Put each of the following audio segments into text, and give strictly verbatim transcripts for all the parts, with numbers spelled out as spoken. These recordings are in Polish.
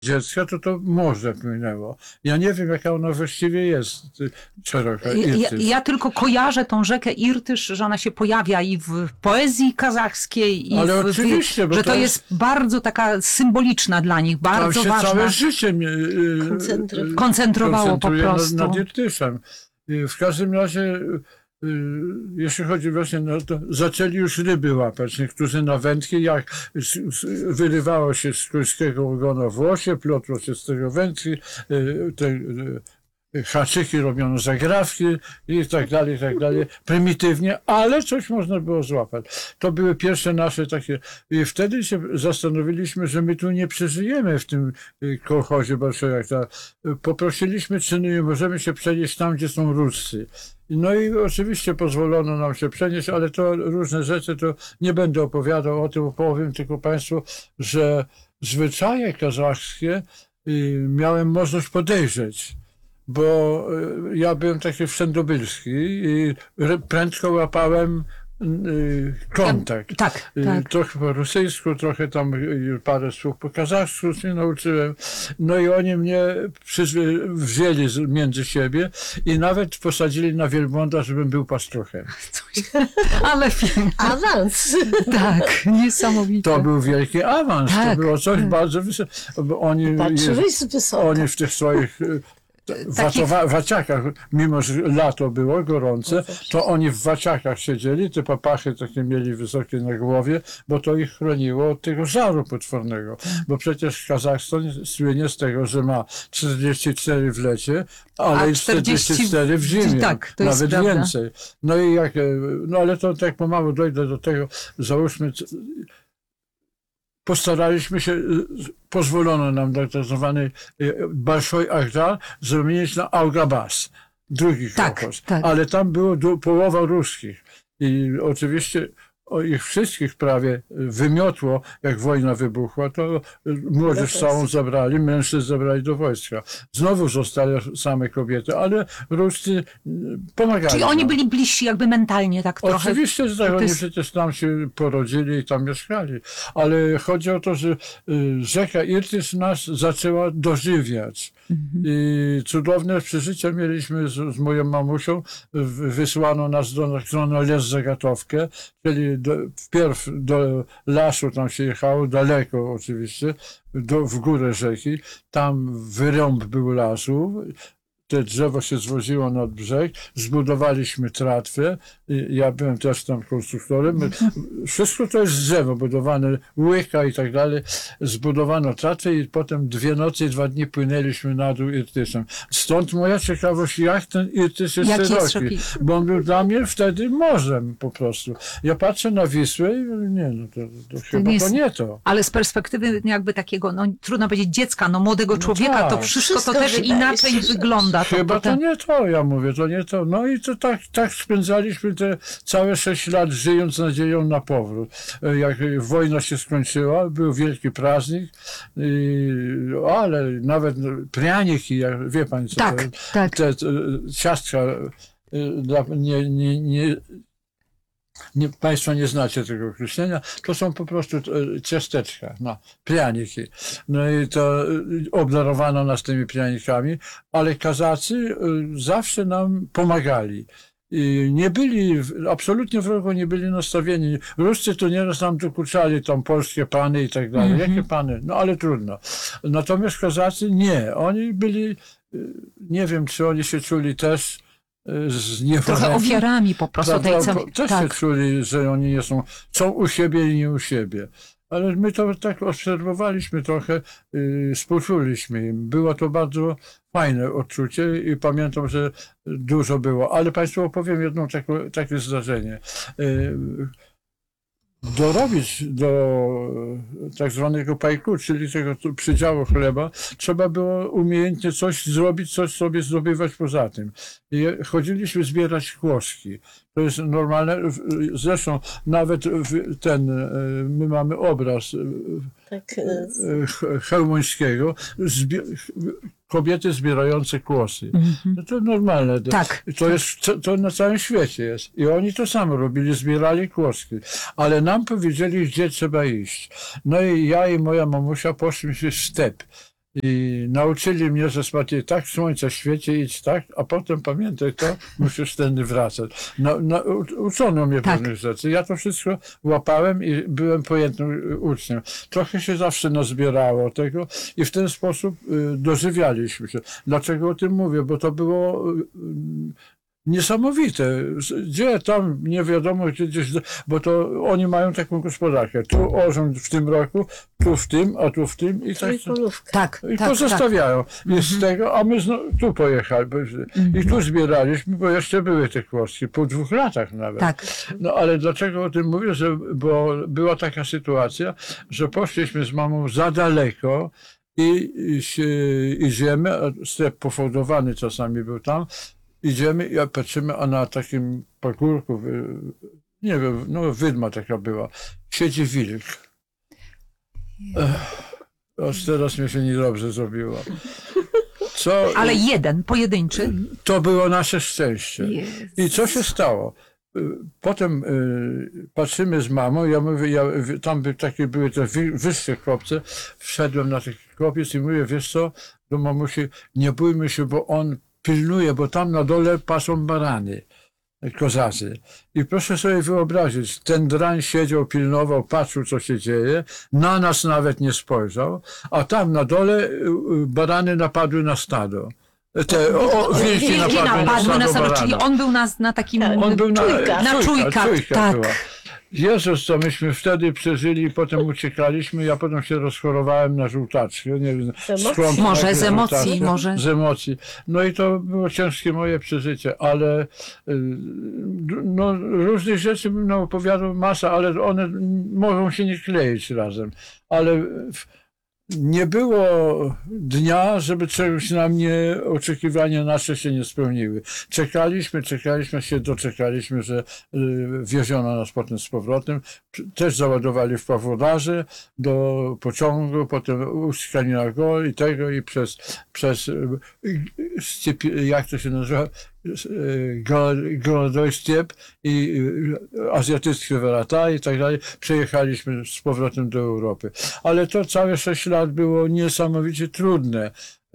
dziecka, to to morze płynęło. Ja nie wiem, jaka ona właściwie jest, szeroka Ja, Irtysz. ja tylko kojarzę tą rzekę Irtysz, że ona się pojawia i w poezji kazachskiej, i Ale w, oczywiście, bo że to to jest- jest bardzo taka symboliczna dla nich, Tam bardzo się ważna. całe życie y, Koncentruje. Koncentrowało po koncentruje prostu. Nad, nad Irtyszem. Y, W każdym razie, y, jeśli chodzi właśnie, no to zaczęli już ryby łapać. Niektórzy na wędki, jak s- s- wyrywało się z końskiego ogona włosie, plotło się z tego wędki, y, te y, haczyki robiono zagrawki i tak dalej, i tak dalej. Prymitywnie, ale coś można było złapać. To były pierwsze nasze takie... I wtedy się zastanowiliśmy, że my tu nie przeżyjemy w tym y, kołchozie Bolszojaka. Poprosiliśmy, czy nie możemy się przenieść tam, gdzie są Ruscy. No i oczywiście pozwolono nam się przenieść, ale to różne rzeczy, to nie będę opowiadał o tym, opowiem tylko Państwu, że zwyczaje kazachskie y, miałem możliwość podejrzeć, bo y, ja byłem taki wszędobylski i re- prędko łapałem y, kontakt. Tak, Y, tak. Trochę po rosyjsku, trochę tam y, parę słów po kazachsku się nauczyłem. No i oni mnie przyzwy- wzięli z- między siebie i nawet posadzili na wielbłąda, żebym był pastrochem. Ale film. Awans. Tak, niesamowite. To był wielki awans, Tak, to było coś tak. bardzo wysokiego, bo oni, Patrzyłeś z wysoka. oni w tych swoich y, wacowa- waciakach, mimo że lato było gorące, to oni w waciakach siedzieli, te papachy takie mieli wysokie na głowie, bo to ich chroniło od tego żaru potwornego. Bo przecież Kazachstan słynie z tego, że ma czterdzieści cztery w lecie, ale A i czterdzieści cztery w zimie. tak, to jest nawet prawda. więcej. No i jak, e, no ale to tak pomału dojdę do tego, załóżmy, c- postaraliśmy się, y, pozwolono nam na tak zwany Balszoj Agdar zamienić na Augabas, drugi Tak, kołchoz. tak. Ale tam było du- połowa ruskich. I oczywiście o ich wszystkich prawie wymiotło, jak wojna wybuchła, to młodzież całą zabrali, mężczyzn zabrali do wojska. Znowu zostały same kobiety, ale Ruscy pomagali Czyli oni nam. byli bliżsi jakby mentalnie tak trochę. Oczywiście, że tak, to oni jest- przecież tam się porodzili i tam mieszkali. Ale chodzi o to, że y, rzeka Irtysz nas zaczęła dożywiać. Mhm. I cudowne przeżycia mieliśmy z, z moją mamusią. W- Wysłano nas do tak zwaną Les-Zagatowkę, czyli do, wpierw do lasu tam się jechało, daleko oczywiście, do, w górę rzeki. Tam wyrąb był lasu. Te drzewo się zwoziło nad brzeg, zbudowaliśmy tratwę, i ja byłem też tam konstruktorem. Wszystko to jest z drzewa budowane, łyka i tak dalej. Zbudowano tratwę i potem dwie noce i dwa dni płynęliśmy na dół Irtyszem. Stąd moja ciekawość, jak ten Irtysz jest Jaki jest szeroki, szeroki? bo on był dla mnie wtedy morzem po prostu. Ja patrzę na Wisłę i mówię, nie, no to, to chyba nie to jest- nie to. Ale z perspektywy jakby takiego, no trudno powiedzieć dziecka, no młodego człowieka, tak. to wszystko, Wszystko to też wydaje inaczej się, że- wygląda. To Chyba potem... to nie to, ja mówię, to nie to. No i to tak, tak spędzaliśmy te całe sześć lat, żyjąc nadzieją na powrót. Jak wojna się skończyła, był wielki prazdnik, i, ale nawet prянiki, jak, wie pani co Tak, to, tak. te, te ciastka, y, dla, nie, nie, nie, nie, Państwo nie znacie tego określenia, to są po prostu e, ciasteczka, no, prянiki. No i to e, obdarowano nas tymi prяниками, ale Kazacy e, zawsze nam pomagali. I nie byli, absolutnie wrogo nie byli nastawieni. Ruscy to nieraz nam dokuczali, tam polskie pany i tak dalej. Mhm. Jakie pany? No ale trudno. Natomiast Kazacy nie. Oni byli, e, nie wiem, czy oni się czuli też e, zniewoleni. Trochę ofiarami po prostu tej Prawda, całej... po- też się Tak. czuli, że oni nie są, są u siebie i nie u siebie. Ale my to tak obserwowaliśmy trochę, yy, współczuliśmy im. Było to bardzo fajne odczucie i pamiętam, że dużo było. Ale Państwu opowiem jedno takie, takie zdarzenie. Yy, dorobić do tak zwanego pajku, czyli tego tu przydziału chleba, trzeba było umiejętnie coś zrobić, coś sobie zdobywać poza tym. I chodziliśmy zbierać kłoszki. To jest normalne. Zresztą nawet ten, my mamy obraz Tak, e, Chełmońskiego, zbi- kobiety zbierające kłosy. Mhm. No to normalne. Tak. To jest, to, to na całym świecie jest. I oni to samo robili, zbierali kłoski. Ale nam powiedzieli, gdzie trzeba iść. No i ja i moja mamusia poszliśmy w step. I nauczyli mnie, że Smaty, tak słońce świeci, idź tak, a potem pamiętaj to, musisz wtedy wracać. Na, na, uczono mnie Tak. pewnych rzeczy. Ja to wszystko łapałem i byłem pojętnym uczniem. Trochę się zawsze nazbierało tego i w ten sposób y, dożywialiśmy się. Dlaczego o tym mówię? Bo to było y, niesamowite. Gdzie tam, nie wiadomo, gdzie, gdzieś, bo to oni mają taką gospodarkę. Tu orząd w tym roku, tu w tym, a tu w tym i tak. Trójkolówka. Tak, I tak, pozostawiają. I z tego, a my zno, tu pojechaliśmy. I tu zbieraliśmy, bo jeszcze były te kłosy. Po dwóch latach nawet. tak. No ale dlaczego o tym mówię? Że, bo była taka sytuacja, że poszliśmy z mamą za daleko i, i się, idziemy, a step pofałdowany czasami był tam, idziemy i patrzymy, a na takim pagórku, wy- nie wiem, no wydma taka była, siedzi wilk. Ech, aż teraz mi się niedobrze zrobiło. Co, Ale jeden, pojedynczy. to było nasze szczęście. Jezu. I co się stało? Y, Potem y, patrzymy z mamą, ja mówię, ja, wy- tam by, takie były te wy, wyższe kopce, wszedłem na taki kopiec i mówię, wiesz co, do mamusi, nie bójmy się, bo on pilnuje, bo tam na dole pasą barany, kozacy. I proszę sobie wyobrazić, ten drań siedział, pilnował, patrzył, co się dzieje, na nas nawet nie spojrzał, a tam na dole y, y, barany napadły na stado. Te o, o, wilki Wilki napadły na napadły na stado sobie, czyli barana. on był na, na takim... Tak. On był na Czujka. Na czujkach, tak. była. Jezus, co myśmy wtedy przeżyli i potem uciekaliśmy, ja potem się rozchorowałem na żółtaczkę, nie wiem, Z emocji? skąd Może takie z emocji, żółtaczki. może. Z emocji. No i to było ciężkie moje przeżycie, ale y, no, różnych rzeczy bym no, opowiadał masa, ale one mogą się nie kleić razem. Ale w- nie było dnia, żeby czegoś na mnie, oczekiwania nasze się nie spełniły. Czekaliśmy, czekaliśmy, się doczekaliśmy, że y, wieziono nas potem z powrotem. P- Też załadowali w Pawłodarze do pociągu, potem uciekali na go i tego i przez, przez y, y, Stiepi- jak to się nazywa? Gorodojstiep i y, azjatyckie Werata i tak dalej. Przejechaliśmy z powrotem do Europy. Ale to całe sześć lat było niesamowicie trudne. Y,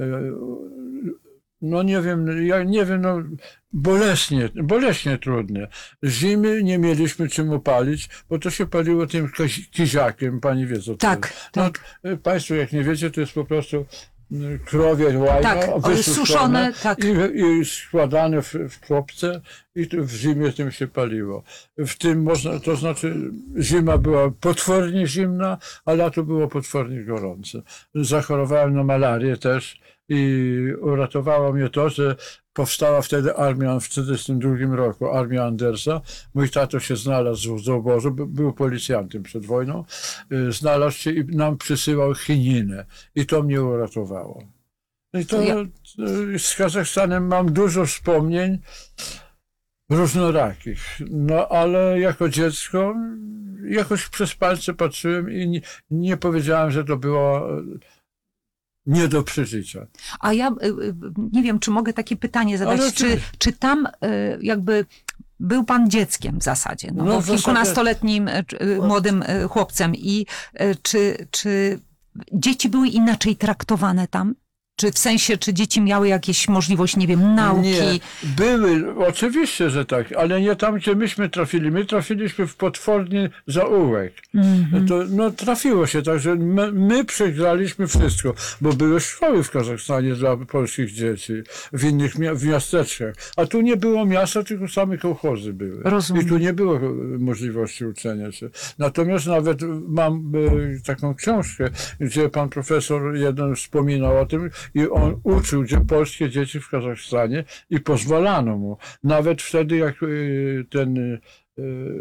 No nie wiem, ja nie wiem, no boleśnie, boleśnie trudne. Zimy nie mieliśmy czym opalić, bo to się paliło tym kozi- kiziakiem, pani wie co to Tak, jest. tak. No, y, państwo jak nie wiecie, to jest po prostu y, krowie łajno, Tak, o, wysuszone suszone, tak. i, i składane w, w kropce i to w zimie tym się paliło. W tym można, to znaczy zima była potwornie zimna, a lato było potwornie gorące. Zachorowałem na malarię też i uratowało mnie to, że powstała wtedy armia w czterdziestym drugim roku, armia Andersa. Mój tato się znalazł w obozu, by- był policjantem przed wojną, y, znalazł się i nam przysyłał chininę i to mnie uratowało. I to Ja- y, z Kazachstanem mam dużo wspomnień różnorakich. No ale jako dziecko jakoś przez palce patrzyłem i nie, nie powiedziałem, że to było y, nie do przeżycia. A ja y, y, nie wiem, czy mogę takie pytanie zadać. Ale Czy, oczywiście. czy tam y, jakby był pan dzieckiem w zasadzie, no, No, bo w zasadzie- kilkunastoletnim y, czy, y, młodym y, chłopcem i y, czy, czy dzieci były inaczej traktowane tam? Czy w sensie, czy dzieci miały jakieś możliwość, nie wiem, nauki? Nie, były, oczywiście, że tak, ale nie tam, gdzie myśmy trafili. My trafiliśmy w potworny zaułek. Mhm. To, no trafiło się tak, że my, my przegraliśmy wszystko, bo były szkoły w Kazachstanie dla polskich dzieci, w innych mia- w miasteczkach. A tu nie było miasta, tylko same kołchozy były. Rozumiem. I tu nie było e, możliwości uczenia się. Natomiast nawet mam e, taką książkę, gdzie pan profesor jeden wspominał o tym i on uczył gdzie polskie dzieci w Kazachstanie i pozwalano mu. Nawet wtedy, jak e, ten e, e,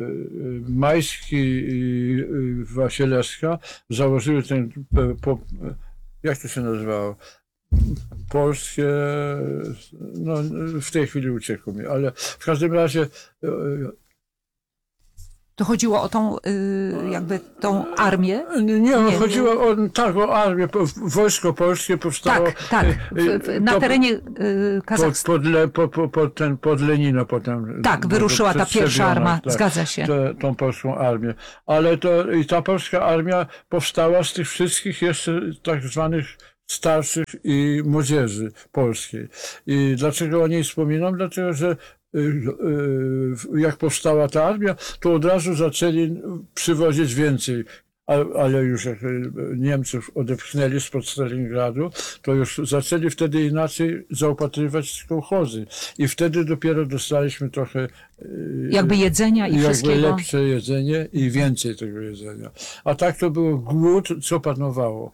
Majski i e, Wasilewska założyły ten, e, po, jak to się nazywało? Polskie, no w tej chwili uciekło mi, ale w każdym razie e, To chodziło o tą, y, jakby tą armię? nie, Nie. chodziło o, tak, o armię, po- wojsko polskie powstało. Tak, tak. W, w, na to- terenie y, pod, Kazachstanu. pod, le, po, po, pod, ten, pod Lenina potem. Tak, wyruszyła ta pierwsza przedstawiono, arma, tak, zgadza się. Tę, tą polską armię. Ale to i ta polska armia powstała z tych wszystkich jeszcze tak zwanych starszych i młodzieży polskiej. I dlaczego o niej wspominam? Dlatego, że y, y, jak powstała ta armia, to od razu zaczęli przywozić więcej. Ale już jak Niemców odepchnęli spod Stalingradu, to już zaczęli wtedy inaczej zaopatrywać kołchozy. I wtedy dopiero dostaliśmy trochę jakby jedzenia i jakby wszystkiego. lepsze jedzenie i więcej tego jedzenia. A tak to był głód, co panowało.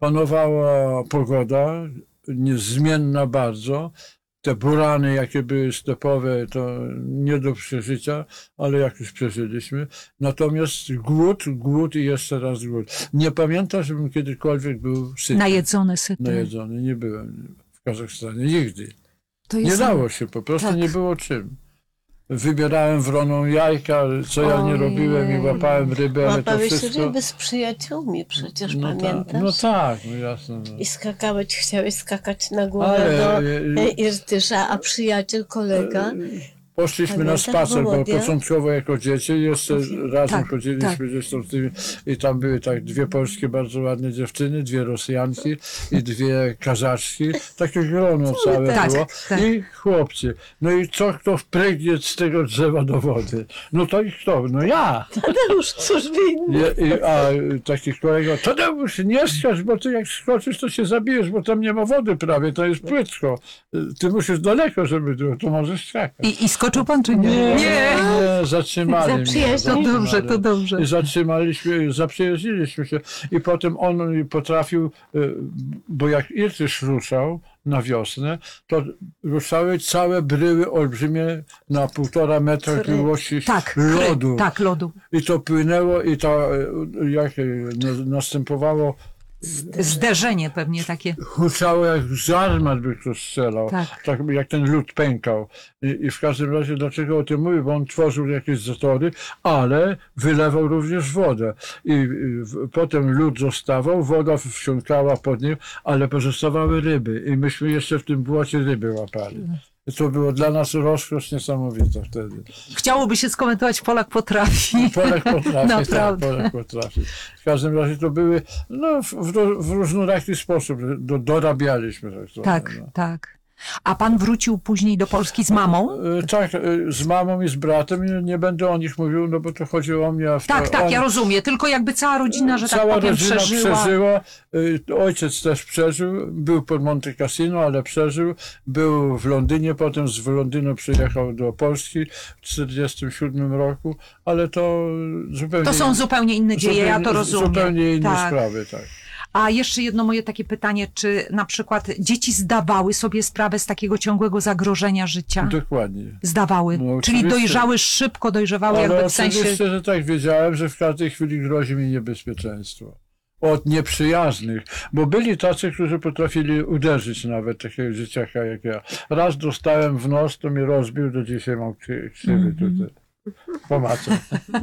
Panowała pogoda, niezmienna bardzo. Te burany, jakie były stepowe, to nie do przeżycia, ale jakoś przeżyliśmy. Natomiast głód, głód i jeszcze raz głód. Nie pamiętam, żebym kiedykolwiek był syty. Najedzony, syty. Najedzony. Nie byłem w Kazachstanie. Nigdy. To Nie jest... dało się, po prostu Tak. nie było czym. Wybierałem wroną jajka, co ja nie Ojej. robiłem i łapałem ryby, ale to Łapałeś wszystko... ryby z przyjaciółmi przecież, No, ta, pamiętasz? no tak, no jasne. No. I skakałeś, chciałeś skakać na głowę Ale, do e, e, Irtysza, a przyjaciel, kolega... Poszliśmy na Pamiętasz, spacer, bo Wołodia? początkowo jako dzieci, jeszcze razem Tak, chodziliśmy tak. gdzieś tam z tymi, i tam były tak dwie polskie bardzo ładne dziewczyny, dwie Rosjanki i dwie Kazaczki, takie grono całe tak, było tak. i chłopcy. No i co kto wpregnie z tego drzewa do wody? No to i kto? No ja! Tadeusz, cóż by inny. I, i, a taki kolega, Tadeusz, nie skacz, bo ty jak skoczysz, to się zabijesz, bo tam nie ma wody prawie, to jest płytko. Ty musisz daleko, żeby było, to możesz skakać. I, I skoczył pan, czy nie? Nie, Nie. nie, zatrzymali Za mnie. przyjaźń. To zatrzymali. dobrze, to dobrze. I zatrzymaliśmy, zaprzyjaźniliśmy się. I potem on potrafił, y, bo jak Irtysz ruszał na wiosnę, to ruszały całe bryły olbrzymie na półtora metra Kry. długości Tak, lodu. Kry, tak, lodu. I to płynęło i to y, jak y, na- następowało, Zderzenie pewnie takie. huczało jak z armat by ktoś strzelał. Tak. Tak jak ten lód pękał. I, I w każdym razie dlaczego o tym mówię? Bo on tworzył jakieś zatory, ale wylewał również wodę. I, i w, potem lód zostawał, woda wsiąkała pod nim, ale pozostawały ryby. I myśmy jeszcze w tym błocie ryby łapali. I to było dla nas rozkosz niesamowita wtedy. Chciałoby się skomentować, Polak potrafi. Polak potrafi, tak, Naprawdę. Polak potrafi. W każdym razie to były, no w, w, w różnoraki sposób, do, dorabialiśmy. Tak, trochę, Tak, no. tak. A pan wrócił później do Polski z mamą? E, Tak, e, z mamą i z bratem. Nie, nie będę o nich mówił, no bo to chodziło o mnie. A w Tak, to, tak, oni, ja rozumiem. Tylko jakby cała rodzina, że tak Cała powiem, rodzina przeżyła. przeżyła. E, Ojciec też przeżył. Był pod Monte Cassino, ale przeżył. Był w Londynie, potem z Londynu przyjechał do Polski w tysiąc dziewięćset czterdziestym siódmym roku, ale to zupełnie... To są zupełnie inne dzieje, ja to zupełnie- rozumiem. Zupełnie inne Tak. sprawy, tak. A jeszcze jedno moje takie pytanie, czy na przykład dzieci zdawały sobie sprawę z takiego ciągłego zagrożenia życia? Dokładnie. Zdawały. No, Czyli oczywiście. dojrzały szybko, dojrzewały Ale jakby w sensie... oczywiście, że tak wiedziałem, że w każdej chwili grozi mi niebezpieczeństwo. Od nieprzyjaznych, bo byli tacy, którzy potrafili uderzyć nawet takiego dzieciaka jak ja. Raz dostałem w nos, to mnie rozbił, do dzisiaj mam krzy- krzywy Mhm. tutaj. Pomacę.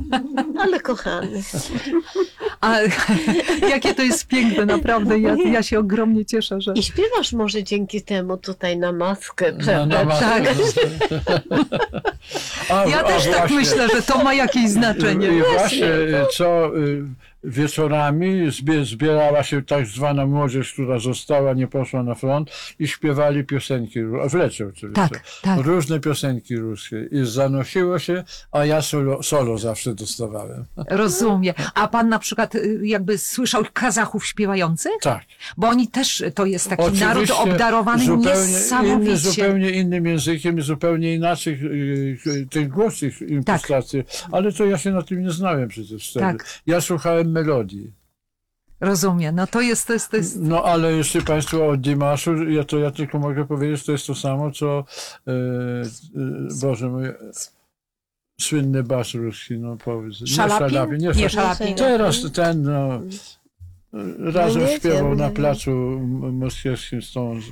Ale kochany. A, jakie to jest piękne, naprawdę. Ja, ja się ogromnie cieszę, że... I śpiewasz może dzięki temu tutaj na maskę, Na, prawda? na Tak. A, Ja a też tak właśnie. myślę, że to ma jakieś znaczenie. I właśnie, co y, wieczorami zbie- zbierała się tak zwana młodzież, która została, nie poszła na front i śpiewali piosenki, ró- w lecie oczywiście, Tak, tak. różne piosenki ruskie i zanosiło się, a ja solo, solo zawsze dostawałem. Rozumiem. A pan na przykład y, jakby słyszał Kazachów śpiewających? Tak. Bo oni też, to jest taki Oczywiście naród obdarowany zupełnie niesamowicie. Inny, zupełnie innym językiem i zupełnie inaczej y, y, ten głos ich impostacji, ale to ja się na tym nie znałem przecież wtedy. Tak. Ja słuchałem melodii. Rozumiem. No to jest, to jest, to jest... No ale jeszcze Państwo o Dimaszu, ja to ja tylko mogę powiedzieć, to jest to samo, co e, e, Boże mój, słynny bas ruski, no powiedz. Szalapin? Nie Szalapin, nie, Nie Szalapin. Szalapin. Teraz ten, no, razem No nie śpiewał wiem, na nie placu m- moskiewskim z tą...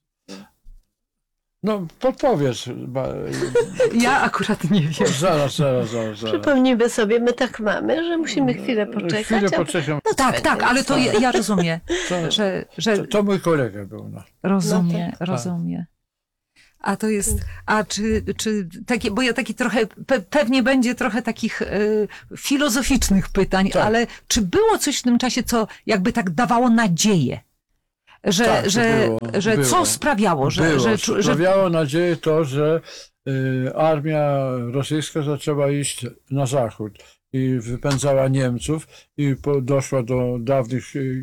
No, podpowiedz. Ba, Ja akurat nie wiem. zaraz, zaraz, zaraz, zaraz. Przypomnijmy sobie, my tak mamy, że musimy chwilę poczekać. Chwilę a- poczekam. No Tak, tak, ale to ja, ja rozumiem, To, że, że to, to mój kolega był, no. rozumie, No rozumie. A to jest, a czy, czy takie, bo ja taki trochę, pe, pewnie będzie trochę takich y, filozoficznych pytań, Tak. ale czy było coś w tym czasie, co jakby tak dawało nadzieję? że, Tak, to że, było, że było. co sprawiało, że, Było. że, że, że Sprawiało nadzieję to, że y, armia rosyjska zaczęła iść na zachód i wypędzała Niemców i po, doszła do dawnych y,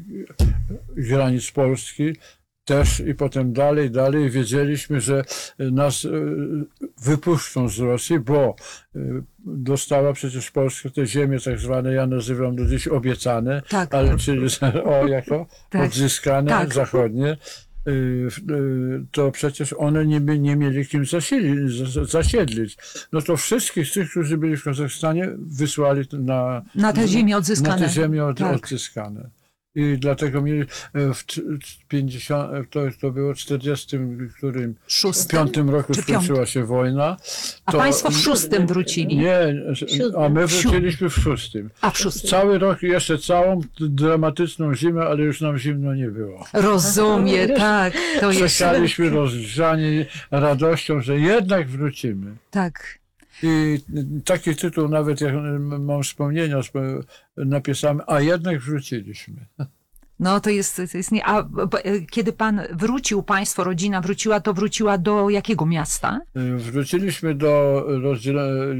granic Polski też i potem dalej, dalej. Wiedzieliśmy, że nas y, wypuszczą z Rosji, bo y, dostała przecież Polska te ziemie tak zwane, ja nazywam to dziś obiecane, tak, ale czyli o, jako Tak. odzyskane Tak. zachodnie. Y, y, to przecież one nie, by- nie mieli kim zasili, zas- zasiedlić. No to wszystkich tych, którzy byli w Kazachstanie, wysłali na, na te ziemie odzyskane. na te ziemie od, Tak. odzyskane. I dlatego mieli e, w t- pięćdziesiątym, to, to było czterdziestym, którym, w Szóstym. piątym roku Czy skończyła się wojna. A To, państwo w szóstym wrócili. Nie, a my Siódmym. wróciliśmy w szóstym. A w szóstym. Cały rok i jeszcze całą dramatyczną zimę, ale już nam zimno nie było. Rozumiem, tak. To jest. Czekaliśmy rozgrzani radością, że jednak wrócimy. Tak. I taki tytuł nawet, jak mam wspomnienia, sp- napisałem, a jednak wróciliśmy. No to jest, to jest nie. A b- kiedy pan wrócił, państwo, rodzina wróciła, to wróciła do jakiego miasta? Wróciliśmy do rozdziela-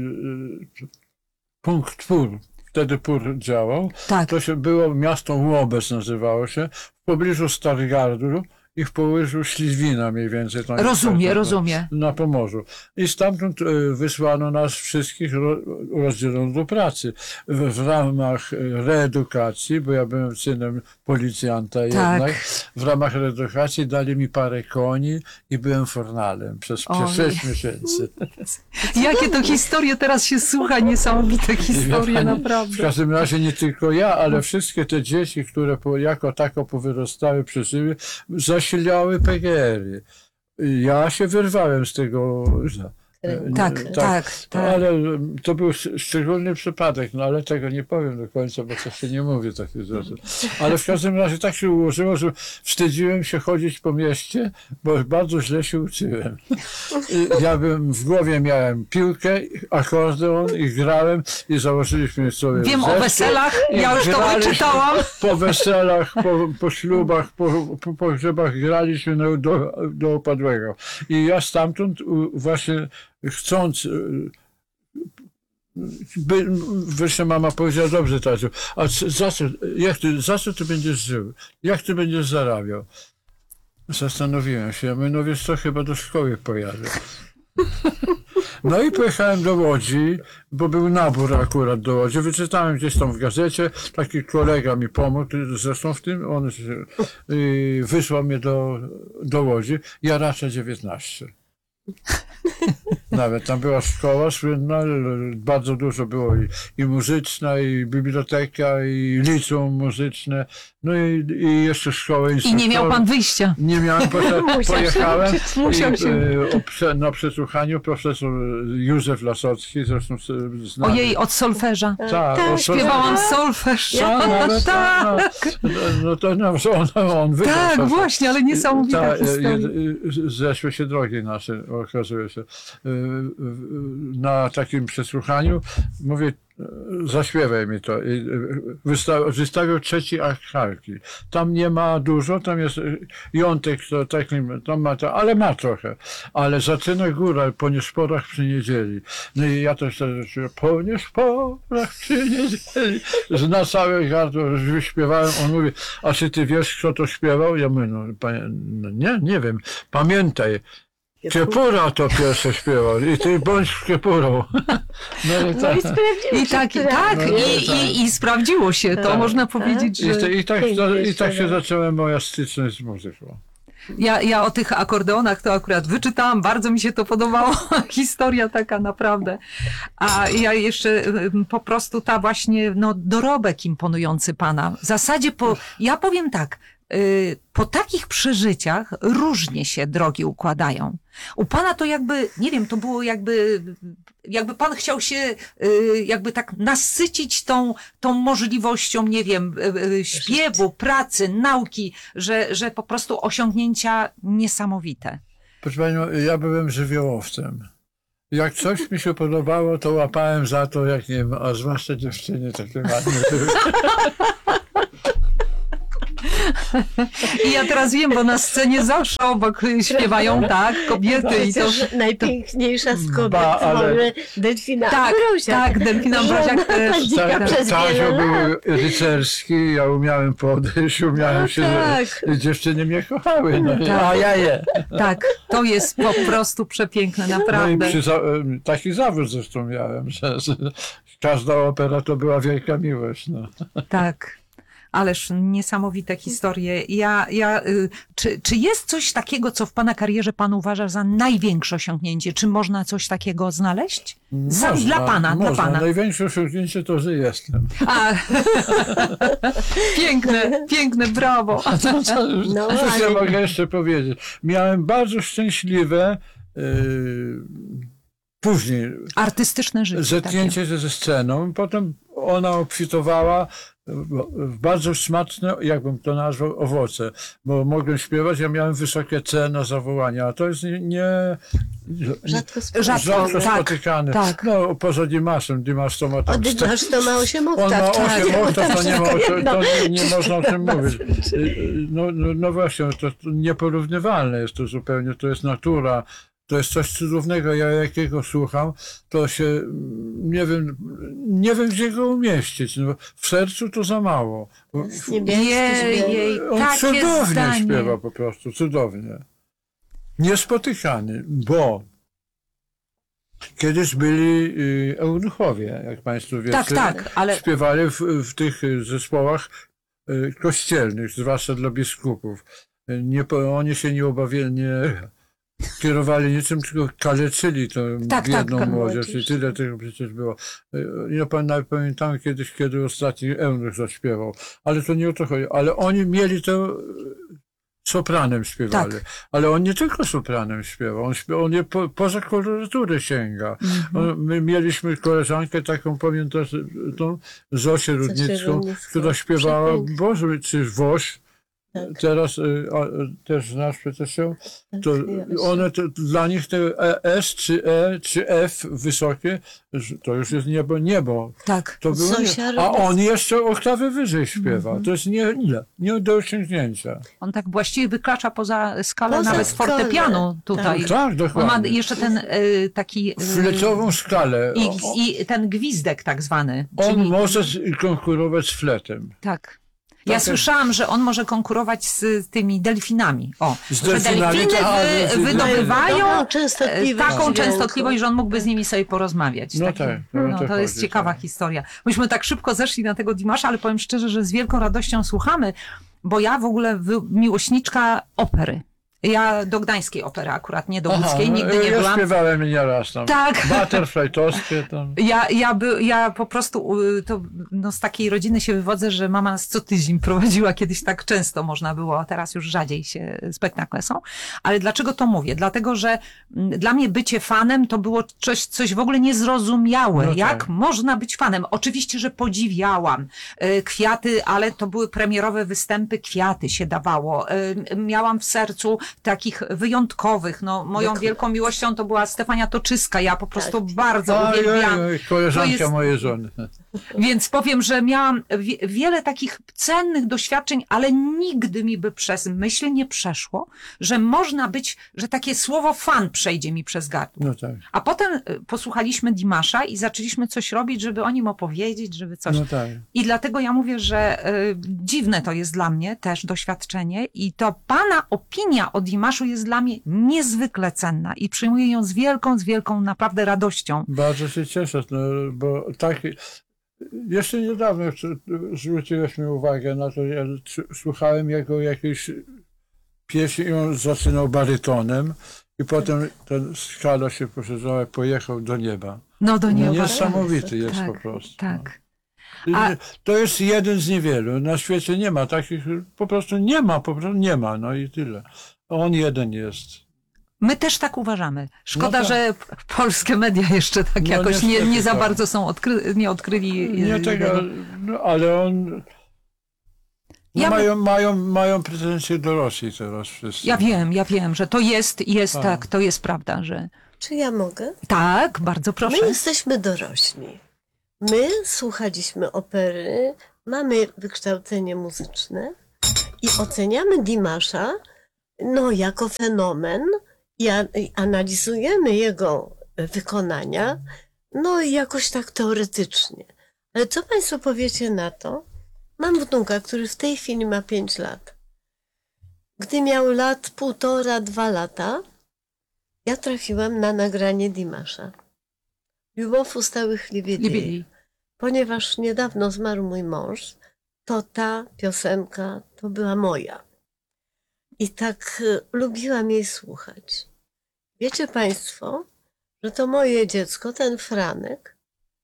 punkt P U R. Wtedy P U R działał. Tak. To się było miasto Łobec nazywało się, w pobliżu Stargardu i w pobliżu Ślizwina mniej więcej. Tam Rozumiem, na- rozumiem. Na Pomorzu. I stamtąd e, wysłano nas wszystkich, ro, rozdzielono do pracy. W, w ramach e, reedukacji, bo ja byłem synem policjanta jednak, w ramach reedukacji dali mi parę koni i byłem fornalem przez, przez Ojej. sześć miesięcy. Jakie to historie teraz się słucha, niesamowite historie, Pani, W naprawdę. każdym razie nie tylko ja, ale wszystkie te dzieci, które po, jako tako powyrastały, przeżyły, zasiliały P G R-y. Ja się wyrwałem z tego. e, Tak, tak, tak. Ale to był sz- szczególny przypadek, no ale tego nie powiem do końca, bo to się nie mówi takich rzeczy. Ale w każdym razie tak się ułożyło, że wstydziłem się chodzić po mieście, bo bardzo źle się uczyłem. I ja bym w głowie miałem piłkę, akordeon i grałem i założyliśmy sobie Wiem o zespół weselach, i ja już to graliśmy wyczytałam. Po weselach, po, po ślubach, po, po pogrzebach graliśmy na, do, do opadłego. I ja stamtąd u, właśnie chcąc, y, by, wreszcie mama powiedziała, dobrze Taciu, a c- za co, jak ty, za co ty będziesz żył? Jak ty będziesz zarabiał? Zastanowiłem się, ja mówię, no wiesz co, chyba do szkoły pojadę. No i pojechałem do Łodzi, bo był nabór akurat do Łodzi. Wyczytałem gdzieś tam w gazecie, taki kolega mi pomógł, zresztą w tym, on się, y, wysłał mnie do, do Łodzi, ja raczej dziewiętnaście. Nawet tam była szkoła słynna, bardzo dużo było i, i muzyczna, i biblioteka, i liceum muzyczne, no i, i jeszcze szkołę I instruktorów. nie miał pan wyjścia. Nie miałem, potem pojechałem Musiał i, się- e, o prze- na przesłuchaniu profesor Józef Lasocki, zresztą s- znany. Ojej, od solfeża. Tak, o, Śpiewałam solfeż. Tak, nawet, Tak, no, no to no, on, on wygrał. tak, to- właśnie, ale niesamowita Ta, e, historia. e, Zeszły się drogi nasze, okazuje się. E, e, Na takim przesłuchaniu mówię, e, zaśpiewaj mi to. I, e, wysta- Wystawił trzeci akt Harki. Tam nie ma dużo, tam jest e, jątek, to takim, tam ma to, ale ma trochę. Ale zaczyna góra po nieszporach przy niedzieli. No i ja też tak zacząłem, po nieszporach przy niedzieli. Na całe gardło wyśpiewałem. On mówi, a czy ty wiesz, kto to śpiewał? Ja mówię, no, panie, no nie, nie wiem. Pamiętaj, Kiepura to pierwsze śpiewał i ty bądź Kiepurą. No i No tak. i sprawdziło I się tak, i prawda. tak, No, i, tak. i, i sprawdziło się. To Tak. można powiedzieć, I, że... te- i, tak, Pięknie I tak się śpiewał. zaczęła moja styczność z muzyką. Ja, ja o tych akordeonach to akurat wyczytałam, bardzo mi się to podobało. Historia taka naprawdę. A ja jeszcze ym, po prostu ta właśnie no, dorobek imponujący pana. W zasadzie po, ja powiem tak, y, po takich przeżyciach różnie się drogi układają. U pana to jakby, nie wiem, to było jakby, jakby pan chciał się y, jakby tak nasycić tą, tą możliwością, nie wiem, y, y, śpiewu, pracy, nauki, że, że po prostu osiągnięcia niesamowite. Proszę panią, ja byłem żywiołowcem. Jak coś mi się podobało, to łapałem za to, jak nie wiem, a zwłaszcza dziewczyny takie ładne były. I ja teraz wiem, bo na scenie zawsze obok śpiewają, tak, kobiety i to... Przecież najpiękniejsza z kobiet Ba, w ale- ogóle Delfina Tak, Ambroziak. tak, Delfina Ambroziak też. Padzika Tak. przez Tazio wiele był lat. rycerski, ja umiałem podejść, umiałem No się... tak. Dziewczyny mnie kochały, no, Tak. a ja je. Tak, to jest po prostu przepiękne, No i naprawdę. przy, za- taki zawód zresztą miałem, że, że każda opera to była wielka miłość. No. Tak. Ależ niesamowite historie. Ja, ja, y, czy, czy jest coś takiego, co w pana karierze pan uważa za największe osiągnięcie? Czy można coś takiego znaleźć? Sam Można, dla pana, można. dla pana. Największe osiągnięcie to, że jestem. A, piękne, piękne, brawo. A to, co, No, cóż ja ale- mogę jeszcze powiedzieć? Miałem bardzo szczęśliwe yy, później Artystyczne życie. zetknięcie się ze sceną. Potem ona obfitowała w w bardzo smaczne, jakbym to nazwał, owoce. Bo mogłem śpiewać, ja miałem wysokie C na zawołania, a to jest nie... nie Rzadko Rzadko, rzadko tak, spotykane. tak. No, poza Dimaszem. Dimasz to ma tam... Od sto- Nasz to ma osiem On oktaw. ma tak. osiem oktaw, to nie, ma, o czym- No. to nie, nie można o tym mówić. No, no, no właśnie, to, to nieporównywalne jest to zupełnie, to jest natura, to jest coś cudownego. Ja jakiego słucham, to się, mm, nie wiem, nie wiem gdzie go umieścić. No, w sercu to za mało. Niebiescy Jej, śpiew. jej, On takie cudownie zdanie. śpiewa po prostu, cudownie. Niespotykany, bo kiedyś byli y, eunuchowie, jak Państwo wiecie. Tak, tak, ale Śpiewali w, w tych zespołach y, kościelnych, zwłaszcza dla biskupów. Y, Nie, po- oni się nie obawiali, nie kierowali niczym, tylko kaleczyli tę Tak, biedną tak, młodzież. I młodzież. tyle tego przecież było. Y, Ja pa- nawet pamiętam kiedyś, kiedy ostatni eunuch zaśpiewał. Ale to nie o to chodzi. Ale oni mieli to... y, Sopranem śpiewali. Tak. Ale on nie tylko sopranem śpiewał, on, śpiewał, on nie po, poza koloryturę sięga. Mhm. On, my mieliśmy koleżankę taką, pamiętasz, tą Zosię Rudnicką, Rudnicką. która śpiewała, Przepięknie. Boże, czy Woś, Tak. teraz y, a, y, też znasz przecież ją, to Ja one, to, dla nich te E, S czy E czy F wysokie, to już jest niebo, niebo. tak. To było Zosia nie, a Rudnicka. on jeszcze oktawy wyżej śpiewa. Mhm. To jest nie, nie, nie do osiągnięcia. On tak właściwie wykracza poza skalę Poza nawet skalę, fortepianu tutaj. Tak, On ma dokładnie. jeszcze ten y, taki... y, Fletową skalę. I, O- I ten gwizdek tak zwany. On czyli, może z- konkurować z fletem. Tak. Ja Tak. słyszałam, że on może konkurować z tymi delfinami. O, Z że delfinami, delfiny tak, wy, z- wydobywają Dobrą e, częstotliwość taką dźwięku. częstotliwość, że on mógłby z nimi sobie porozmawiać. No Taki- tak, no no, to to jest chodzi, ciekawa tak. historia. Myśmy tak szybko zeszli na tego Dimasza, ale powiem szczerze, że z wielką radością słuchamy, bo ja w ogóle wy, miłośniczka opery. Ja do Gdańskiej opery akurat, nie do łódzkiej, nigdy nie ja byłam. śpiewałem nieraz tam. Tak. Butterfly toskie tam. Ja, ja, by, ja po prostu y, to, no, z takiej rodziny się wywodzę, że mama nas co tydzień prowadziła, kiedyś tak często można było, a teraz już rzadziej się spektakle są. Ale dlaczego to mówię? Dlatego, że mm, dla mnie bycie fanem to było coś, coś w ogóle niezrozumiałe. No tak. Jak można być fanem? Oczywiście, że podziwiałam y, kwiaty, ale to były premierowe występy, kwiaty się dawało. Y, miałam w sercu takich wyjątkowych. No, moją Dok- wielką miłością to była Stefania Toczyska. Ja po prostu Tak. bardzo Oj, uwielbiam. oj, oj, koleżanka To jest- mojej żony. Więc powiem, że miałam wie, wiele takich cennych doświadczeń, ale nigdy mi by przez myśl nie przeszło, że można być, że takie słowo fan przejdzie mi przez gardło. No tak, A potem y, posłuchaliśmy Dimasza i zaczęliśmy coś robić, żeby o nim opowiedzieć, żeby coś. no tak. I dlatego ja mówię, że y, dziwne to jest dla mnie też doświadczenie i to pana opinia o Dimaszu jest dla mnie niezwykle cenna i przyjmuję ją z wielką, z wielką naprawdę radością. Bardzo się cieszę, no, bo tak... Jeszcze niedawno zwróciłeś mi uwagę na to, ja słuchałem jego jakiejś pieśni i on zaczynał barytonem i potem ten skala się poszerzała, pojechał do nieba. No do No, nieba. niesamowity jest tak, po prostu. Tak. No. A- To jest jeden z niewielu. Na świecie nie ma takich, po prostu nie ma, po prostu nie ma, no i tyle. On jeden jest. My też tak uważamy. Szkoda, No tak. że p- polskie media jeszcze tak No jakoś nie, niestety nie za tak. bardzo są odkry, nie odkryli. Nie y, tego, no, ale on... No Ja- mają, mają, mają pretensje do Rosji teraz wszyscy. Ja wiem, ja wiem, że to jest, jest A. tak, to jest prawda, że Czy ja mogę? tak, bardzo proszę. My jesteśmy dorośli. My słuchaliśmy opery, mamy wykształcenie muzyczne I oceniamy Dimasza no, jako fenomen i, a, i analizujemy jego wykonania no jakoś tak teoretycznie. Ale co Państwo powiecie na to? Mam wnuka, który w tej chwili ma pięć lat. Gdy miał lat półtora, dwa lata, ja trafiłam na nagranie Dimasza. Любовь устałych Libiedieje. Libiedii. Ponieważ niedawno zmarł mój mąż, to ta piosenka to była moja. I tak y, lubiłam jej słuchać. Wiecie Państwo, że to moje dziecko, ten Franek,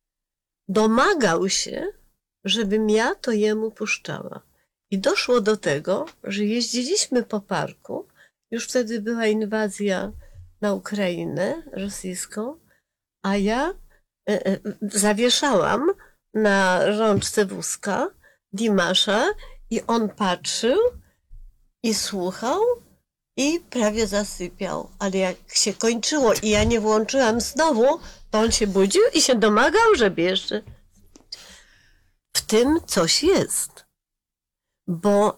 domagał się, żebym ja to jemu puszczała. I doszło do tego, że jeździliśmy po parku, już wtedy była inwazja na Ukrainę rosyjską, a ja e, e, zawieszałam na rączce wózka Dimasza i on patrzył i słuchał i prawie zasypiał. Ale jak się kończyło i ja nie włączyłam znowu, to on się budził i się domagał, żeby jeszcze... W tym coś jest. Bo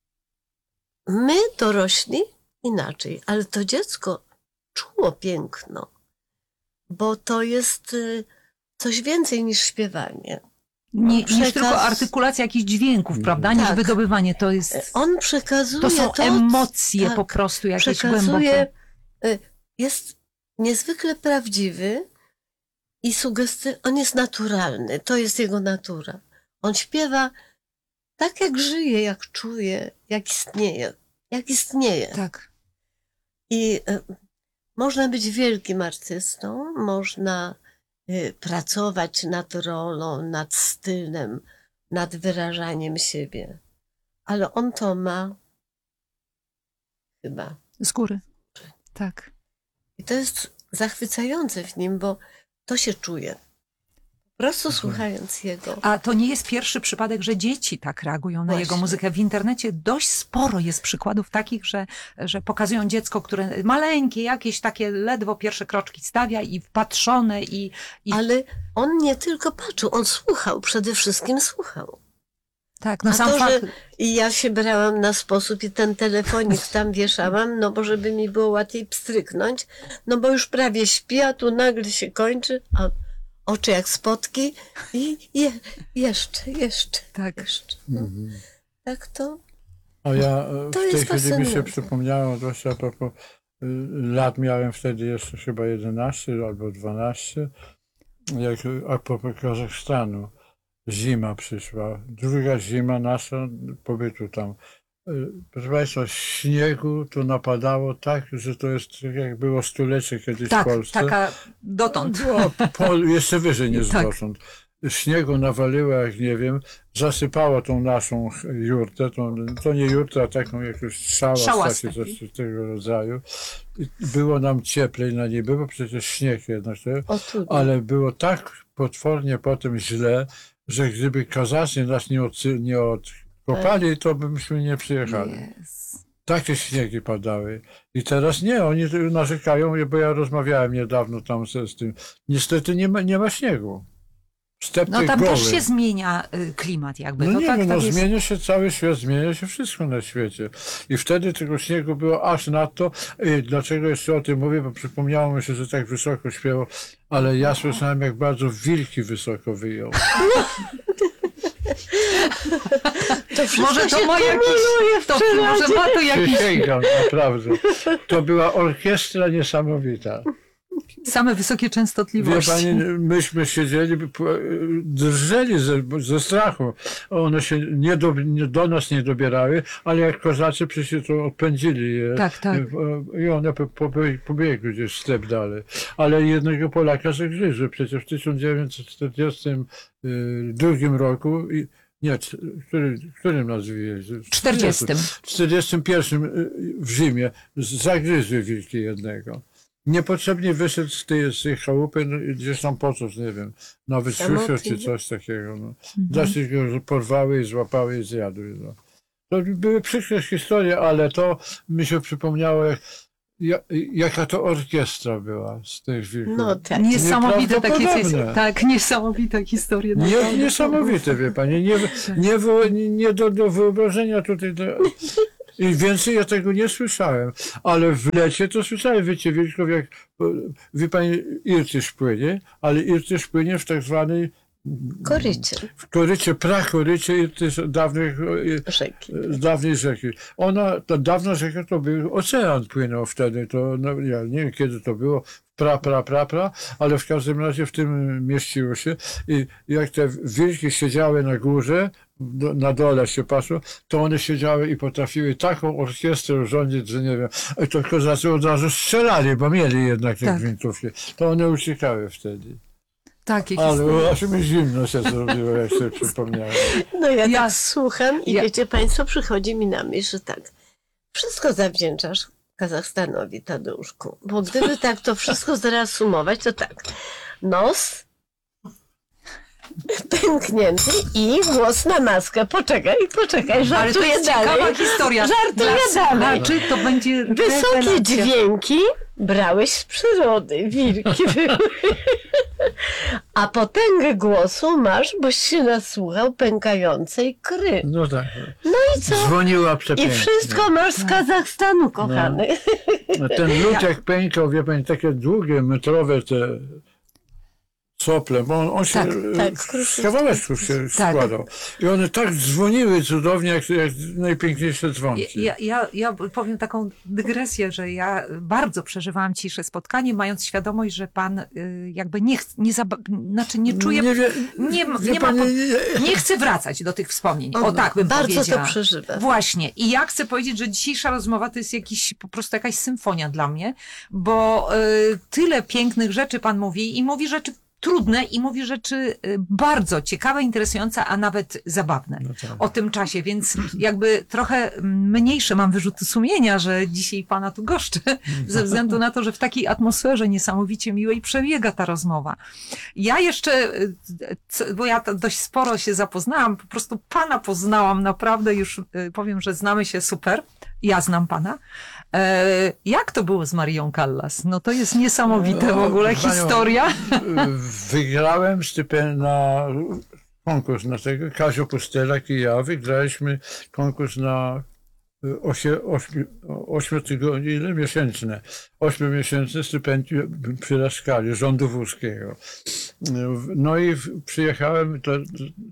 my dorośli inaczej, ale to dziecko czuło piękno, bo to jest y, coś więcej niż śpiewanie. Nie, niż Przekaz- tylko artykulacja jakichś dźwięków, prawda? Niż Tak. wydobywanie. To jest... On przekazuje To są to, emocje tak, po prostu jakieś przekazuje, głębokie. y, jest niezwykle prawdziwy i sugesty, on jest naturalny, to jest jego natura. On śpiewa tak, jak żyje, jak czuje, jak istnieje, jak istnieje. Tak. I y, można być wielkim artystą, można y, pracować nad rolą, nad stylem, nad wyrażaniem siebie, ale on to ma chyba. Z góry. Tak. I to jest zachwycające w nim, bo to się czuje. Po prostu słuchając jego. A to nie jest pierwszy przypadek, że dzieci tak reagują na jego Właśnie. muzykę. W internecie dość sporo jest przykładów takich, że, że pokazują dziecko, które maleńkie, jakieś takie ledwo pierwsze kroczki stawia i wpatrzone i... i... Ale on nie tylko patrzył, on słuchał, przede wszystkim słuchał. Tak, no A sam to, fakt... że i ja się brałam na sposób i ten telefonik tam wieszałam, no bo żeby mi było łatwiej pstryknąć, no bo już prawie śpi, a tu nagle się kończy, a oczy jak spotki i je, jeszcze, jeszcze, Tak. jeszcze. No, tak to, A ja e, To w tej jest chwili mi się fascynujące. przypomniało, właśnie a propos y, lat, miałem wtedy jeszcze chyba jedenaście albo dwanaście, jak a propos Kazachstanu. Zima przyszła, druga zima nasza pobytu tam. Y, Proszę Państwa, śniegu to napadało tak, że to jest tak jak było stulecie kiedyś Tak, w Polsce. taka dotąd. Było po, jeszcze wyżej niż Tak. dotąd. Śniegu nawaliło, jak nie wiem, zasypało tą naszą jurtę, tą, to nie jurtę, a taką jakąś szałas, Szałas taki taki. coś tego rodzaju. I było nam cieplej na niebie, bo przecież śnieg jednak, o tu, ale było tak potwornie potem źle, że gdyby Kazacy nas nie, odcy- nie odkopali, to byśmy nie przyjechali. Jest. Takie śniegi padały. I teraz nie, oni tu narzekają, bo ja rozmawiałem niedawno tam z, z tym. Niestety nie ma, nie ma śniegu. Step No tych tam goły. też się zmienia y, klimat jakby. No to nie tak, wiem, tak no jest. zmienia się cały świat, zmienia się wszystko na świecie. I wtedy tego śniegu było aż nadto. I dlaczego jeszcze o tym mówię? Bo przypomniało mi się, że tak wysoko śpiewał, ale ja słyszałem, jak bardzo wilki wysoko wyjął. to wszystko Może to się ma jakiś... kumuluje w To, przerazie. może ma to jakiś... Przysięgam, naprawdę. To była orkiestra niesamowita. Same wysokie Wie częstotliwości. pani, myśmy siedzieli, drżeli ze, ze strachu. One się nie do, nie, do nas nie dobierały, ale jak kozacy przecież to odpędzili je. Tak, tak. I one po- po- pobiegły gdzieś step dalej. Ale jednego Polaka zagryzły. Przecież w tysiąc dziewięćset czterdziestym drugim roku, i- nie, c- który, którym nas wywieźli? W czterdziestym. W czterdziestym pierwszym w Rzymie zagryzły wilki jednego. Niepotrzebnie wyszedł z tej, z tej chałupy, no, i gdzieś tam po coś, nie wiem, nawet Samotnie. siusiu czy coś takiego. No. Znaczy go porwały i złapały i zjadły. No. To były przykre historie, ale to mi się przypomniało, jak ja, jaka to orkiestra była z tych wilków. No tak. Niesamowite takie, Nieprawdopodobne. tak, niesamowite historie. Nie, naprawdę. niesamowite, wie pani, nie, nie, wo- nie do, do wyobrażenia tutaj. Do... I więcej ja tego nie słyszałem, ale w lecie to słyszałem, wiecie, wilków jak, wie pani, Irtysz płynie, ale Irtysz płynie w tak zwanej Korycie w korycie, prakorycie Irtysz dawnych, rzeki. z dawnej rzeki. Ona, ta dawna rzeka to był ocean płynął wtedy, to no, ja nie wiem kiedy to było, pra, pra, pra, pra, ale w każdym razie w tym mieściło się i jak te wilki siedziały na górze, do, na dole się patrzą, to one siedziały i potrafiły taką orkiestrę urządzić, że nie wiem, to kozacy od razu strzelali, bo mieli jednak te Tak. gwintówki. To one uciekały wtedy. Takie Ale historie. aż mi zimno się zrobiło, jak sobie przypomniałem. No ja, Ja- tak słucham i ja- wiecie państwo, przychodzi mi na myśl, że tak, wszystko zawdzięczasz Kazachstanowi, Tadeuszku, bo gdyby tak to wszystko zreasumować, to tak, nos pęknięty i głos na maskę. Poczekaj, poczekaj, Ale to żartuję jest ciekawa dalej. historia. Żartuję Dla dalej. słuchaczy to będzie Wysokie rewelacja. dźwięki brałeś z przyrody, wilki były. A potęgę głosu masz, boś się nasłuchał pękającej kry. No tak. No i co? Dzwoniła I przepięknie. wszystko masz z Kazachstanu, kochany. Ten lód jak pękał, wie pani, takie długie, metrowe te sople, bo on, on się Tak, tak, z kawałeczków się Tak. składał. I one tak dzwoniły cudownie, jak, jak najpiękniejsze dzwonki. Ja, ja, ja powiem taką dygresję, że ja bardzo przeżywałam ciszę spotkanie, mając świadomość, że pan y, jakby nie, ch- nie, zaba- znaczy nie czuje, nie, wie, nie, wie nie, ma, pani, po- nie- nie chce wracać do tych wspomnień. O tak bym Bardzo powiedziała. to przeżywa. Właśnie. I ja chcę powiedzieć, że dzisiejsza rozmowa to jest jakiś, po prostu jakaś symfonia dla mnie, bo y, tyle pięknych rzeczy pan mówi i mówi rzeczy trudne i mówi rzeczy y, bardzo ciekawe, interesujące, a nawet zabawne No tak. o tym czasie, więc jakby trochę mniejsze mam wyrzuty sumienia, że dzisiaj pana tu goszczę, ze względu na to, że w takiej atmosferze niesamowicie miłej przebiega ta rozmowa. Ja jeszcze, y, co- bo ja to dość sporo się zapoznałam, po prostu pana poznałam naprawdę, już y, powiem, że znamy się super, ja znam pana. E, jak to było z Marią Callas? No to jest niesamowite w ogóle Panią, historia. Wygrałem stypendium na konkurs na tego. Kazio Pustelak i ja wygraliśmy konkurs na osie, ośmiu, ośmiu tygodni, ile? Miesięczne. Ośmiomiesięczne stypendium przy Laskali, rządu włoskiego. No i w- przyjechałem, to,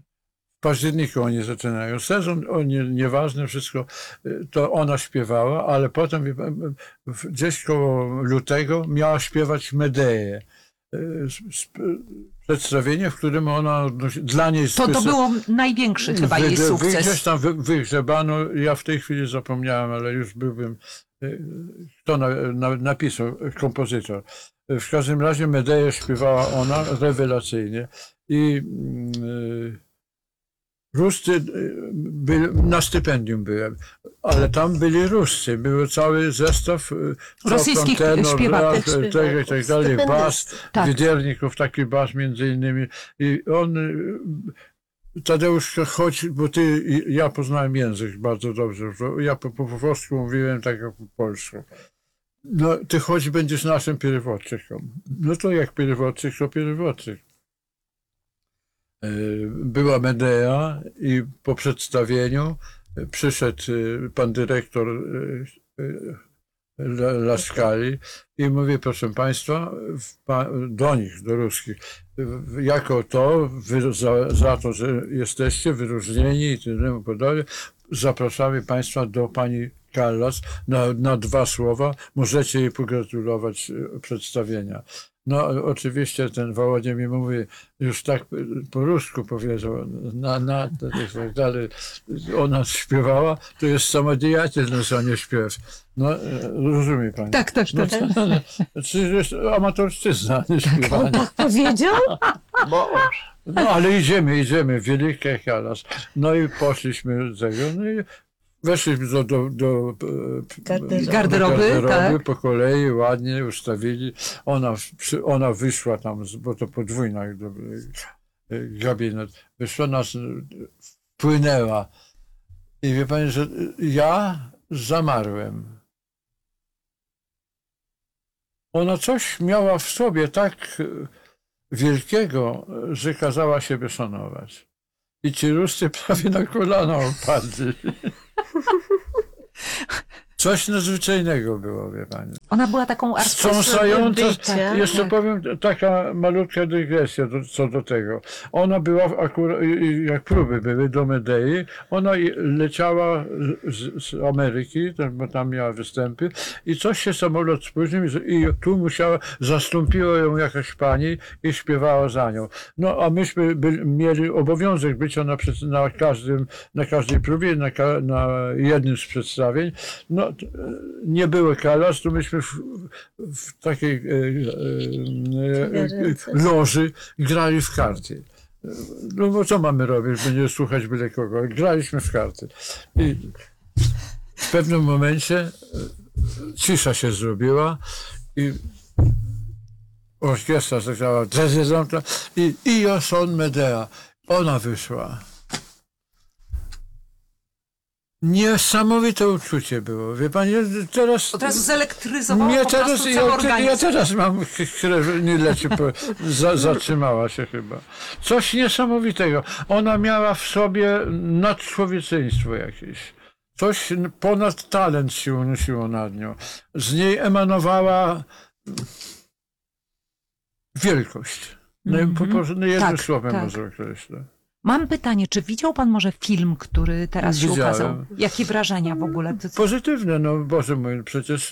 w październiku oni zaczynają sezon, oni, nieważne wszystko, to ona śpiewała, ale potem wie pan, w- gdzieś koło lutego miała śpiewać Medeję. Sp- Przedstawienie, w którym ona odnosi- dla niej To to specjal- było największy chyba jej Wy- wy- Gdzieś sukces. tam wy, wygrzebano, ja w tej chwili zapomniałem, ale już byłbym, y, kto na, na, napisał, kompozytor. W każdym razie Medeję śpiewała ona rewelacyjnie i y, Ruscy, y, by, na stypendium byłem, ale tam byli Ruscy, był cały zestaw y, Rosyjskich tenor, śpiewaków. raz, y, tego i tak dalej, bas, Tak. Wiedernikow, taki bas między innymi i on y, Tadeusz, chodź, bo ty, i ja poznałem język bardzo dobrze, bo ja po, po włosku mówiłem tak jak po polsku. No, ty chodź, będziesz naszym pierwotczykiem. No to jak pierwotczyk, to pierwotczyk. Y, Była Medea i po przedstawieniu y, przyszedł y, pan dyrektor y, y, La- Laskali i mówi, proszę państwa, w pa- do nich, do ruskich, w- jako to, wy, za, za to, że jesteście wyróżnieni i tyle podobnie, zapraszamy państwa do pani Callas na, na dwa słowa, możecie jej pogratulować e, przedstawienia. No oczywiście ten Wołodzie mi mówi, już tak po rusku powiedział, na, na, i tak dalej. Ona śpiewała, to jest samodziejatelność, a nie śpiew. No, e, rozumie pani. Tak, tak, No, tak. to, to, to jest amatorszczyzna, nie śpiewanie. Tak powiedział? No ale idziemy, idziemy, wielkie Callas. No i poszliśmy do tego, no i weszliśmy do, do, do, e, Garderoby. do Garderoby, tak. po kolei, ładnie ustawili. Ona, przy- ona wyszła tam, z- bo to podwójna jakby, e, gabinet. Wyszła, nas e, wpłynęła. I wie pani, że ja zamarłem. ona coś miała w sobie tak wielkiego, że kazała siebie szanować. I ci ruscy prawie na kolana opadli. Coś nadzwyczajnego było, wie pani. Ona była taką artystką. Wstrząsająca, bycia. jeszcze Tak. powiem, taka malutka dygresja do, co do tego. Ona była akurat, jak próby były do Medei, ona i- leciała z, z Ameryki, tam- bo tam miała występy i coś się samolot spóźnił i i tu musiała, zastąpiła ją jakaś pani i śpiewała za nią. No a myśmy by, mieli obowiązek bycia na, przed- na każdym, na każdej próbie, na, ka- na jednym z przedstawień. No, t- nie było kalas, to myśmy w, w takiej e, e, e, Kawiarence. loży grali w karty. No bo co mamy robić, by nie słuchać byle kogo. Graliśmy w karty. I w pewnym momencie e, cisza się zrobiła i orkiestra zagrała Prezydenta i Io son Medea. Ona wyszła. Niesamowite uczucie było. Wie pani, teraz... Od razu zelektryzowało Mnie po teraz, prostu ja, cały ja organizm. teraz mam krew, nie leci, po- za, zatrzymała się chyba. Coś niesamowitego. Ona miała w sobie nadczłowieczeństwo jakieś. Coś ponad talent się unosiło nad nią. Z niej emanowała wielkość. No, po prostu no, jednym Tak, słowem tak. może określę. Mam pytanie, czy widział pan może film, który teraz się Widziałem. ukazał? Jakie wrażenia w ogóle? To, Pozytywne, no Boże mój, przecież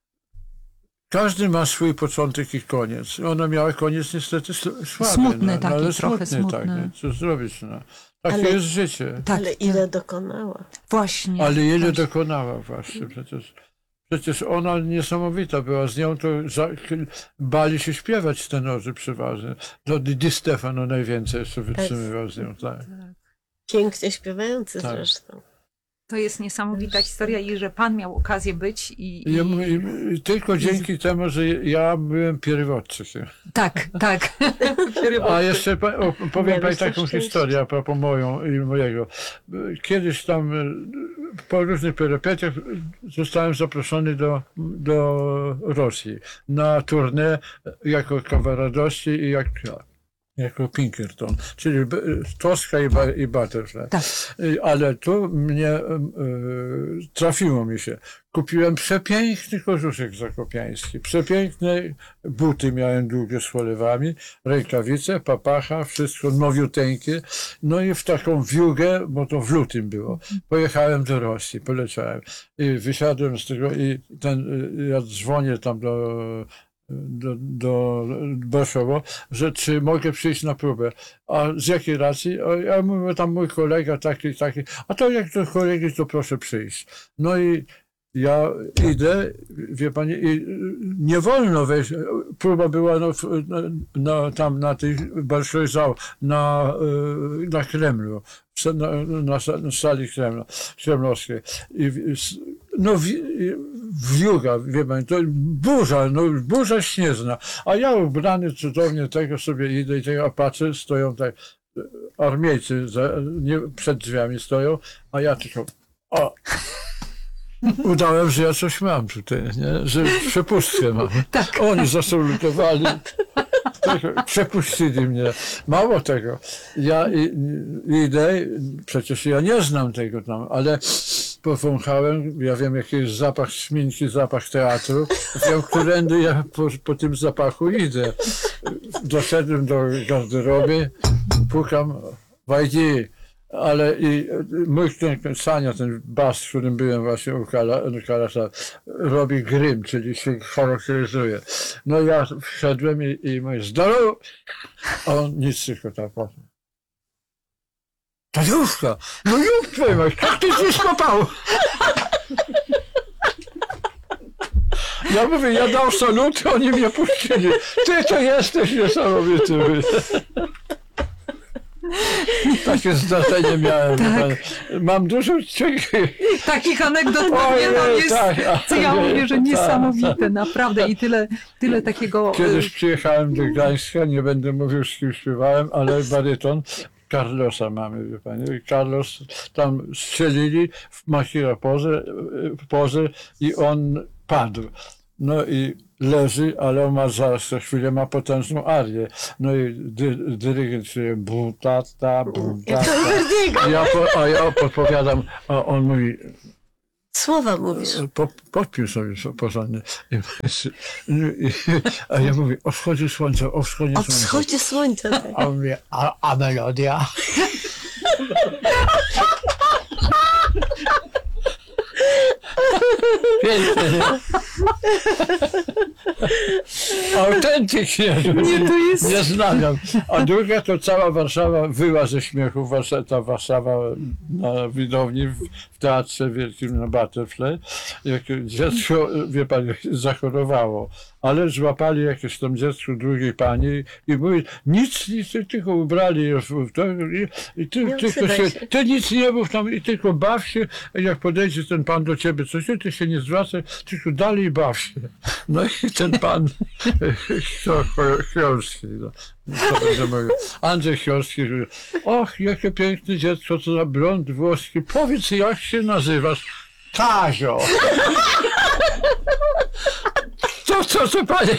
każdy ma swój początek i koniec. Ona miała koniec niestety sl- słaby. Smutny no, taki, ale trochę smutny. Tak, smutny. no, co zrobić, no. Takie Ale- jest życie. tak, Ale ile dokonała. właśnie. Ale ile właśnie. dokonała właśnie, przecież, przecież ona niesamowita była, z nią to za, bali się śpiewać tenorzy przeważnie. No, Di Stefano najwięcej jeszcze wytrzymywał z nią, tak. Pięknie śpiewający Tak. zresztą. To jest niesamowita historia i że pan miał okazję być i... i... Ja, i, i tylko dzięki temu, że ja byłem pierwotczykiem. Tak, tak. A jeszcze pa- o, powiem Miałeś pani to taką szczęście. historię a propos moją i mojego. Kiedyś tam e, po różnych perypetiach zostałem zaproszony do, do Rosji na tournée jako kawarodości i jak, jako Pinkerton, czyli b- Toska i, ba, i Butterfly. Tak. Y, Ale tu mnie e, e, trafiło mi się. Kupiłem przepiękny kożuszek zakopiański. Przepiękne buty miałem długie z cholewami, rękawice, papacha, wszystko nowiuteńkie. No i w taką wiugę, bo to w lutym było, pojechałem do Rosji, poleciałem. I wysiadłem z tego i ten, y, ja dzwonię tam do do, do Berszowo, że czy mogę przyjść na próbę. A z jakiej racji? A ja mówię, tam mój kolega taki, taki. A to jak do kolegi, to proszę przyjść. No i ja idę, wie pani, i nie wolno wejść. Próba była no, w- na, na, tam na tej Большой Zał, na, y, na Kremlu, na, na, na sali Kremla, kremlowskiej. I, w- s- no, wi- wiuga, wie pani, to burza, no burza śnieżna. A ja ubrany cudownie tego sobie idę i tego, a patrzę, stoją tak e, armiejcy za, nie, przed drzwiami stoją, a ja tylko o, udałem, że ja coś mam tutaj, nie? Że przepustkę mam. Tak. Oni zasalutowali. Tak, przepuścili mnie. Mało tego. Ja i, i, idę, przecież ja nie znam tego tam, ale powąchałem, ja wiem jaki jest zapach szminki, zapach teatru. Wiem, którędy ja po, po tym zapachu idę. Doszedłem do garderoby, pukam, wejdzie. Ale i mój ten, Sania, ten bas, w którym byłem właśnie u Kala, u Kalasa, robi grym, czyli się charakteryzuje. No ja wszedłem i, i mówię, zdrowo, a on nic tylko tak potem. Tadeuszka, no już twoja mać, jak ty się skopał? Ja mówię, ja dał salut, oni mnie puścili. Ty to jesteś niesamowity. Mówię. Takie zdarzenie miałem. Tak. Mam dużo ciekawych. Takich anegdot pewnie Ojej, tam jest, tak, co ja ojej, mówię, że tak, niesamowite, naprawdę. I tyle, tyle takiego... Kiedyś przyjechałem do Gdańska, nie będę mówił z kim śpiewałem, ale baryton. Carlosa mamy, wie pani. I Carlos tam strzelili w Machira pozę, pozę i on padł. No i leży, ale on ma za, za chwilę ma potężną arię. No i dy, dyrygent się butata, butata. Ja po, a ja podpowiadam, a on mówi, Słowa mówisz. po, podpił sobie porządnie. I, i, a ja mówię, o wschodzie słońca, o wschodzie O słońca. wschodzie słońca. Tak. A on mówi, a, a melodia? Pięknie, nie? Autentycznie. Nie, to jest- Nie znają. A druga to cała Warszawa wyła ze śmiechu. Warszawa, ta Warszawa na widowni w, w Teatrze Wielkim na Butterfly. Jak dziecko, wie pan, zachorowało. Ale złapali jakieś tam dziecko drugiej pani i mówi, nic, nic, tylko ubrali je w to i, i ty, Nie tylko odzywaj się, się. ty nic nie mów tam i tylko baw się, jak podejdzie ten pan do ciebie coś, ty się nie zwracaj, tylko dalej baw się. No i ten pan Chiorski, no, co będę mówił, Andrzej Chiorski, mówi, och, jakie piękne dziecko, co za blond włoski, powiedz, jak się nazywasz? Kazio. To, co, co panie,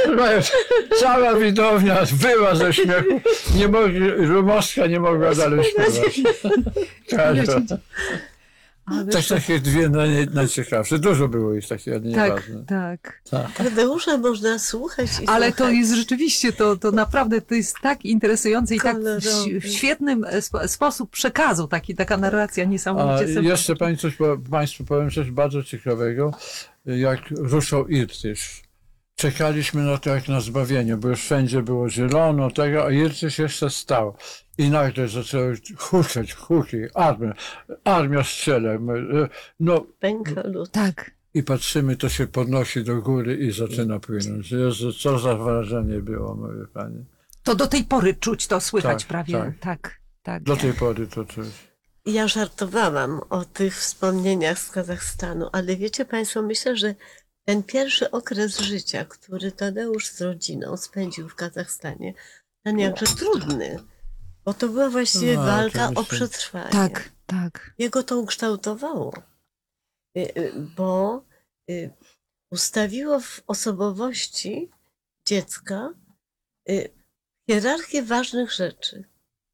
cała widownia wyła ze śmiechu, nie mogli, Rumowska nie mogła dalej śpiewać. Kazio. Ale Tak, takie dwie naj, najciekawsze. Dużo było ich takich, ale tak, nieważne. tak. Tadeusza można słuchać i Ale to słuchać. jest rzeczywiście, to, to naprawdę to jest tak interesujące i tak w, Kolorowy. w świetnym spo, sposób przekazu, taki, taka narracja A niesamowicie sobie. jeszcze pani coś, po- Państwu powiem coś bardzo ciekawego. Jak ruszał Irtysz, czekaliśmy na to jak na zbawienie, bo już wszędzie było zielono, tego, a Irtysz jeszcze stał. I nagle zaczęły huczeć, huki, armia, armia strzela. My, No Pęka lód. Tak. i patrzymy, to się podnosi do góry i zaczyna płynąć. Jezu, co za wrażenie było, moje panie. To do tej pory czuć to, słychać Tak, prawie. tak. Tak, tak. Do tej pory to coś. Ja żartowałam o tych wspomnieniach z Kazachstanu, ale wiecie Państwo, myślę, że ten pierwszy okres życia, który Tadeusz z rodziną spędził w Kazachstanie, ten jakże trudny, bo to była właściwie No, walka o oczywiście. przetrwanie. Tak, tak. Jego to ukształtowało, Y, y, bo y, ustawiło w osobowości dziecka y, hierarchię ważnych rzeczy.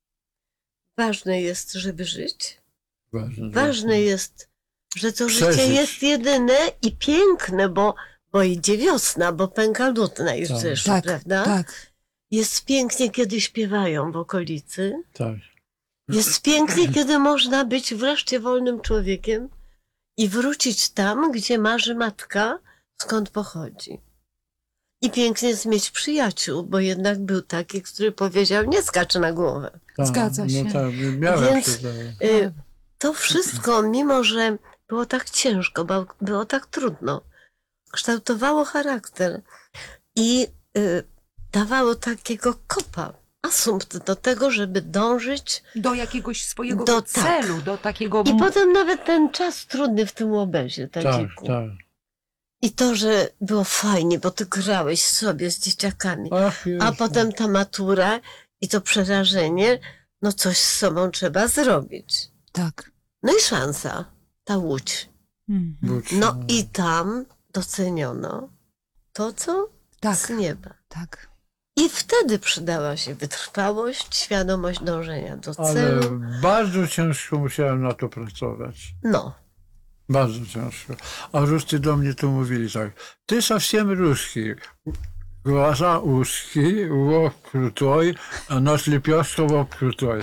Ważne jest, żeby żyć. Ważne, Ważne jest, że to życie Przeżyć. jest jedyne i piękne, bo, bo idzie wiosna, bo pęka lód na Irtyszu, Tak, prawda? tak. Jest pięknie, kiedy śpiewają w okolicy. Tak. Jest pięknie, kiedy można być wreszcie wolnym człowiekiem i wrócić tam, gdzie marzy matka, skąd pochodzi. I pięknie jest mieć przyjaciół, bo jednak był taki, który powiedział, nie skacz na głowę. Tak, Zgadza się. No tak, miałem Więc- się. Y, To wszystko, mimo że było tak ciężko, bo- było tak trudno, kształtowało charakter i y, dawało takiego kopa, asumpt do tego, żeby dążyć. Do jakiegoś swojego Do- tak. celu, do takiego... I potem nawet ten czas trudny w tym łobezie, Tak, tadziku. tak. I to, że było fajnie, bo ty grałeś sobie z dzieciakami, Ach, a Jezu. potem ta matura i to przerażenie, no coś z sobą trzeba zrobić. Tak. No i szansa, ta łódź. Mhm. Buć, No i tam doceniono to, co z Tak, nieba. tak. I wtedy przydała się wytrwałość, świadomość dążenia do Ale celu. bardzo ciężko musiałem na to pracować. No, Bardzo ciężko. A Ruscy do mnie tu mówili tak. Ty совсем русский. Глаза узкие, лоб крутой, а нос лепешка, лоб крутой.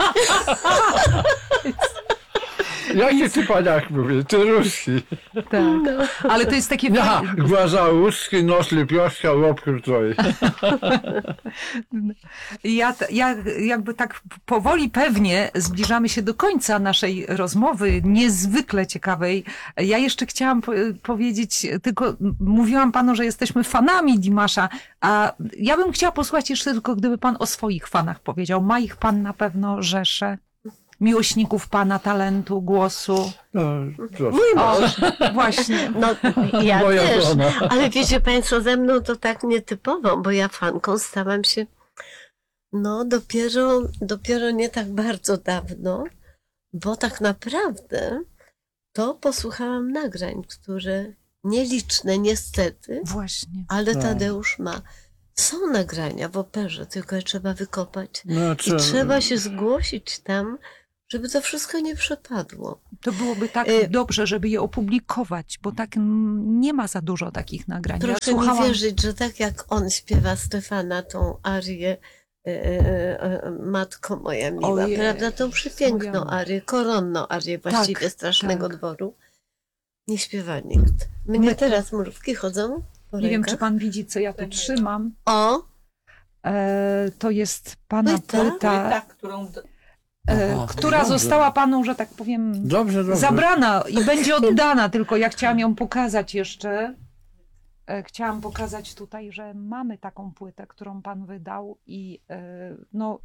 Jaki ty paniak mówi? Ty ruski. Tak. Ale to jest takie... Ja, глаза узкие, нос лепешка, лоб крутой. Ja, ja jakby tak powoli pewnie zbliżamy się do końca naszej rozmowy, niezwykle ciekawej. Ja jeszcze chciałam po- powiedzieć, tylko m- mówiłam panu, że jesteśmy fanami Dimasza, a ja bym chciała posłuchać jeszcze tylko, gdyby pan o swoich fanach powiedział. Ma ich pan na pewno rzesze? Miłośników pana talentu, głosu. No, proszę. mój O, mąż. właśnie. No, ja Moja też. żona. Ale wiecie Państwo, ze mną to tak nietypowo, bo ja fanką stałam się no dopiero, dopiero nie tak bardzo dawno, bo tak naprawdę to posłuchałam nagrań, które nieliczne niestety, Właśnie. ale Tak. Tadeusz ma. Są nagrania w operze, tylko je trzeba wykopać. No, I trzeba- trzeba się zgłosić tam, żeby to wszystko nie przepadło. To byłoby tak Y- dobrze, żeby je opublikować, bo tak mm, nie ma za dużo takich nagrań. Proszę ja słuchałam... mi wierzyć, że tak jak on śpiewa Stefana tą arię e, e, e, Matko moja miła, Ojej, prawda? Tą przepiękną moja- arię, koronną arię właściwie Tak, Strasznego tak. Dworu. Nie śpiewa nikt. Mnie My to- teraz mrówki chodzą po Nie wiem, rękach. czy pan widzi, co ja tu trzymam. O, E, to jest pana Płyta? płyta, którą e, Aha, która dobrze. została panu, że tak powiem, Dobrze, dobrze. zabrana i będzie oddana, tylko ja chciałam ją pokazać jeszcze. E, Chciałam pokazać tutaj, że mamy taką płytę, którą pan wydał i e, no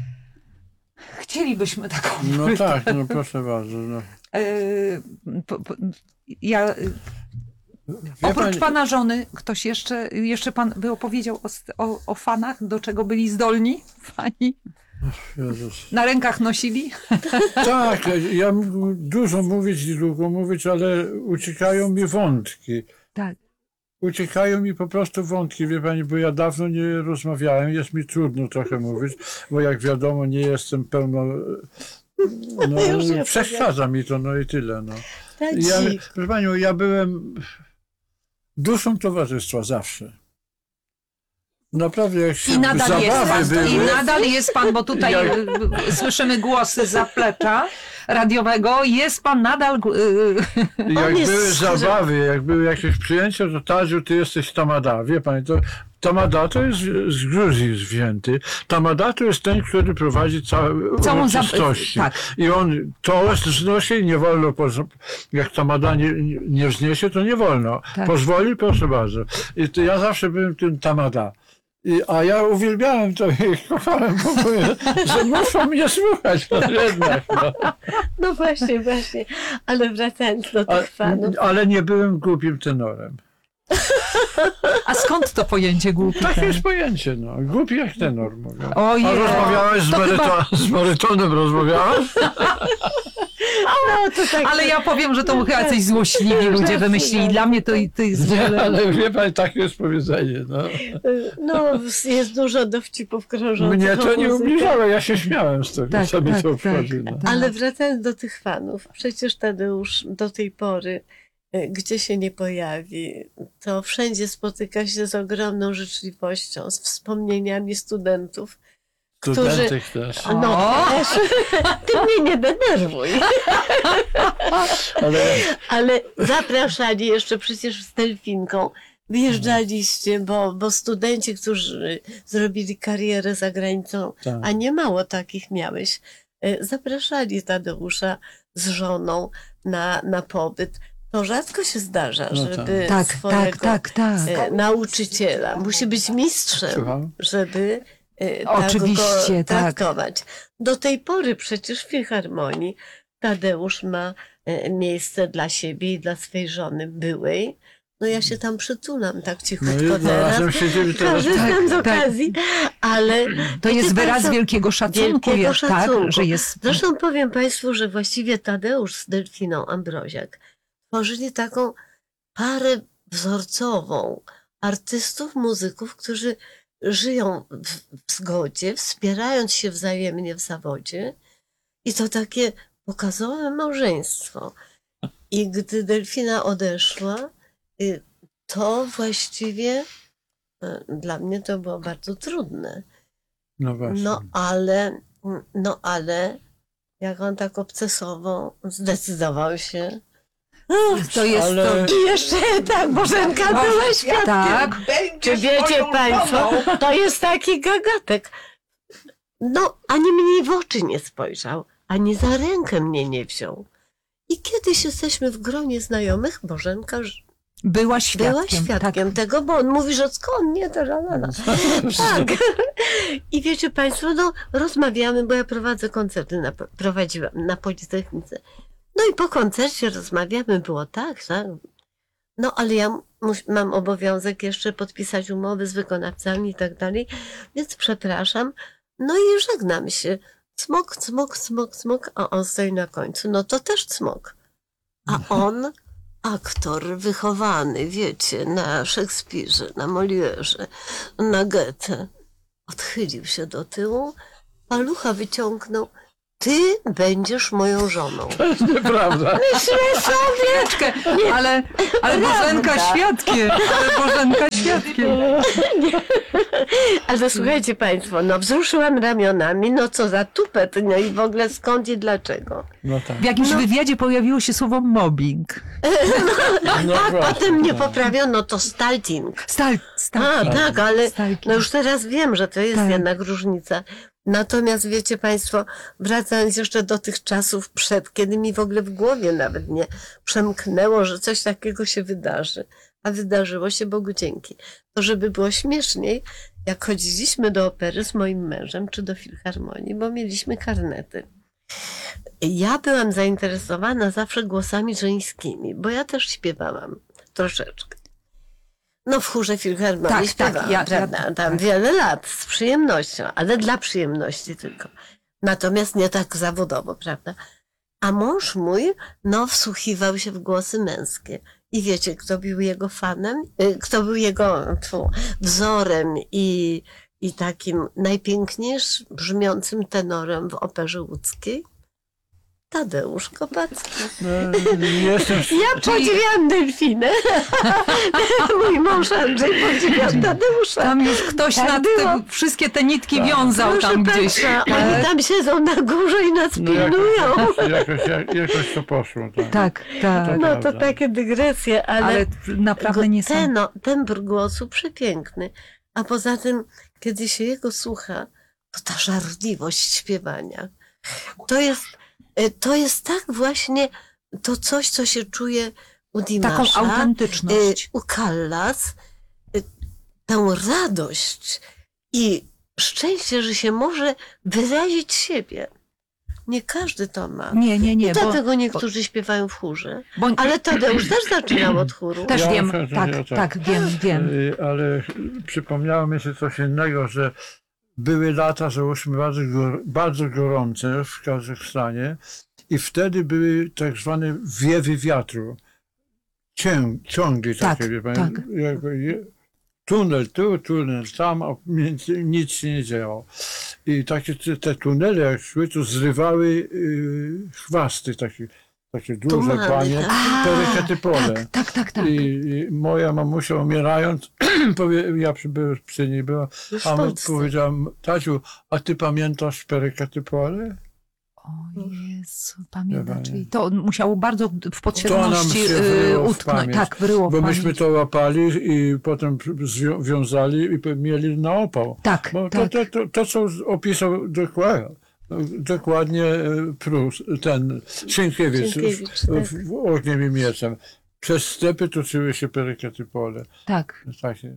chcielibyśmy taką No płytę. tak, no proszę bardzo. No. E, po, po, ja, Wie oprócz pani- pana żony, ktoś jeszcze, jeszcze pan by opowiedział o, st- o, o fanach, do czego byli zdolni fani? Jezus. Na rękach nosili? Tak, ja mógł dużo mówić i długo mówić, ale uciekają mi wątki. Tak. Uciekają mi po prostu wątki, wie pani, bo ja dawno nie rozmawiałem, jest mi trudno trochę mówić, bo jak wiadomo nie jestem pełno... No, Już nie przeszkadza mi to, no i tyle. No. tak Ja, dzik. proszę panią, ja byłem duszą towarzystwa zawsze. Naprawdę, jak się I nadal jest zabawy pan, były... i nadal jest pan, bo tutaj Jak- y, słyszymy głosy z zaplecza radiowego, jest pan nadal... y, Jak jest były szczerze- zabawy, jak były jakieś przyjęcia, to Tadziu, ty jesteś Tamada. Wie pani, to Tamada to jest z Gruzji wzięty. Tamada to jest ten, który prowadzi całe Całą zab- uroczystości. tak. I on to znosi i nie wolno, poz- jak Tamada nie, nie wzniesie, to nie wolno. Tak. Pozwoli, proszę bardzo. I to ja zawsze byłem tym Tamada. I, a ja uwielbiałem to i kochałem w ogóle, że muszą mnie słuchać. No, jednak, no. No właśnie, właśnie. Ale wracając do A, tych fanów. ale nie byłem głupim tenorem. a skąd to pojęcie głupi? Takie ten? jest pojęcie, no. Głupi jak tenor mówią. Ojej. A rozmawiałeś z, To baryto- chyba- z barytonem, rozmawiałeś? No, to tak, Ale ja powiem, że to chyba coś złośliwi ludzie wymyślili. Dla mnie to, to jest... Nie, ale wie pani, takie jest powiedzenie, no. no, jest dużo dowcipów krążących Mnie o to nie muzykę. ubliżało, ja się śmiałem z tego, Tak, co mi tak, to tak, obchodzi. No. tak. Ale wracając do tych fanów, przecież Tadeusz do tej pory, y, gdzie się nie pojawi, to wszędzie spotyka się z ogromną życzliwością, z wspomnieniami studentów. Studentek też. No O! też, ty mnie nie denerwuj. Ale Ale zapraszali jeszcze przecież z Delfinką. Wyjeżdżaliście, bo, bo studenci, którzy zrobili karierę za granicą, tak. a nie mało takich miałeś, e, zapraszali Tadeusza z żoną na, na pobyt. To rzadko się zdarza, No tak. żeby Tak, swojego tak, tak, tak. e, nauczyciela, musi być mistrzem, Słucham? żeby e, Oczywiście, tak go tak. traktować. Do tej pory przecież w Filharmonii Tadeusz ma e, miejsce dla siebie i dla swej żony byłej. No ja się tam przytulam tak No cichutko i teraz. razem siedzieli teraz. Korzystam z Tak, tak. okazji, ale To wiecie jest wyraz państwo, wielkiego szacunku, wielkiego jest, szacunku. tak, że jest... Zresztą powiem Państwu, że właściwie Tadeusz z Delfiną Ambroziak tworzyli taką parę wzorcową artystów, muzyków, którzy żyją w, w zgodzie, wspierając się wzajemnie w zawodzie i to takie pokazowe małżeństwo. I gdy Delfina odeszła, y, to właściwie y, dla mnie to było bardzo trudne. No właśnie. No ale, no ale jak on tak obcesowo zdecydował się. To jest Ale- to... I jeszcze tak, Bożenka była świadkiem. Tak. Czy wiecie Państwo, to jest taki gagatek. No, ani mnie w oczy nie spojrzał, ani za rękę mnie nie wziął. I kiedyś jesteśmy w gronie znajomych, Bożenka Była świadkiem. była świadkiem tak. tego, bo on mówi, że skąd nie, to żalana. Tak. I wiecie Państwo, no rozmawiamy, bo ja prowadzę koncerty, na, prowadziłam na Politechnice. No i po koncercie rozmawiamy, było tak, tak. No ale ja mus, mam obowiązek jeszcze podpisać umowy z wykonawcami i tak dalej, więc przepraszam. No i żegnam się. Cmok, cmok, cmok, cmok, a on stoi na końcu. No to też cmok. A on, aktor wychowany, wiecie, na Szekspirze, na Molièrze, na Goethe, odchylił się do tyłu, palucha wyciągnął. Ty będziesz moją żoną. To jest nieprawda. Myślę sobie, Ale, ale Bożenka Prawda. świadkiem, ale Bożenka świadkiem. ale słuchajcie państwo, no wzruszyłam ramionami, no co za tupet, no i w ogóle skąd i dlaczego. No tak. W jakimś wywiadzie pojawiło się słowo mobbing. No A właśnie, potem mnie tak. poprawiono, to stalking. Stal, A, stalking. tak, ale Stalking. no już teraz wiem, że to jest Tak. jednak różnica. Natomiast wiecie państwo, wracając jeszcze do tych czasów przed, kiedy mi w ogóle w głowie nawet nie przemknęło, że coś takiego się wydarzy. A wydarzyło się, Bogu dzięki. To żeby było śmieszniej, jak chodziliśmy do opery z moim mężem, czy do filharmonii, bo mieliśmy karnety. Ja byłam zainteresowana zawsze głosami żeńskimi, bo ja też śpiewałam troszeczkę. No w chórze filharmonii Tak, tak, śpiewałam, ja- ja- prawda? Tam tak. wiele lat, z przyjemnością, ale dla przyjemności tylko. Natomiast nie tak zawodowo, prawda? A mąż mój, no wsłuchiwał się w głosy męskie. I wiecie, kto był jego fanem? Y, Kto był jego tfu, wzorem i, i takim najpiękniejszym brzmiącym tenorem w operze łódzkiej? Tadeusz Kopacki. No, jestem... Ja podziwiam Delfinę. Mój mąż Andrzej podziwiał Tadeusza. Tam już ktoś Tak nad było. tym, wszystkie te nitki Tak. wiązał Proszę tam gdzieś. państwa, oni tam siedzą na górze i nas No pilnują. jakoś, jakoś, jak- jakoś to poszło. Tak. Tak, tak. No to prawda. takie dygresje, ale, Ale naprawdę go- nie są. ten, tembr głosu przepiękny. A poza tym, kiedy się jego słucha, to ta żarliwość śpiewania. To jest, e, to jest tak właśnie to coś, co się czuje u Taką Dimasza, autentyczność. y, u Callas, y, tę radość i szczęście, że się może wyrazić siebie. Nie każdy to ma. Nie, nie, I nie. Bo, dlatego niektórzy śpiewają w chórze. bo, Ale Tadeusz też zaczynał od chóru. też Ja wiem, też, tak, ja tak. tak, wiem, wiem. Y, Ale przypomniało mi się coś innego, że były lata, załóżmy, bardzo, gór, bardzo gorące w Kazachstanie i wtedy były tak zwane wiewy wiatru. Cię, ciągli Tak, takie, wie pani, tak. jakby je- tunel tu, tunel tam, a między- nic się nie działo. I takie te, te tunele, jak szły, to zrywały y, chwasty, takie, takie duże Tumany, panie, tak. perykety pole. Tak, tak, tak, tak. I, I moja mamusia umierając, powie, ja przy, przy niej była, Już w a my Polsce. powiedziałam, Taciu, a ty pamiętasz perykety pole? O Jezu, pamiętam. Pani. Czyli to musiało bardzo w To nam podświadomości się y, wyryło w utknąć. pamięć. Tak, wyryło w Bo pamięć. myśmy to łapali i potem zwią- wiązali i mieli na opał. Tak, Bo tak. to, to, to, to, co opisał dokładnie, dokładnie e, Prus, ten Sienkiewicz, Sienkiewicz, w, tak. w, w Ogniem i Mieczem. Przez stepy toczyły się perykety pole. Tak. Takie.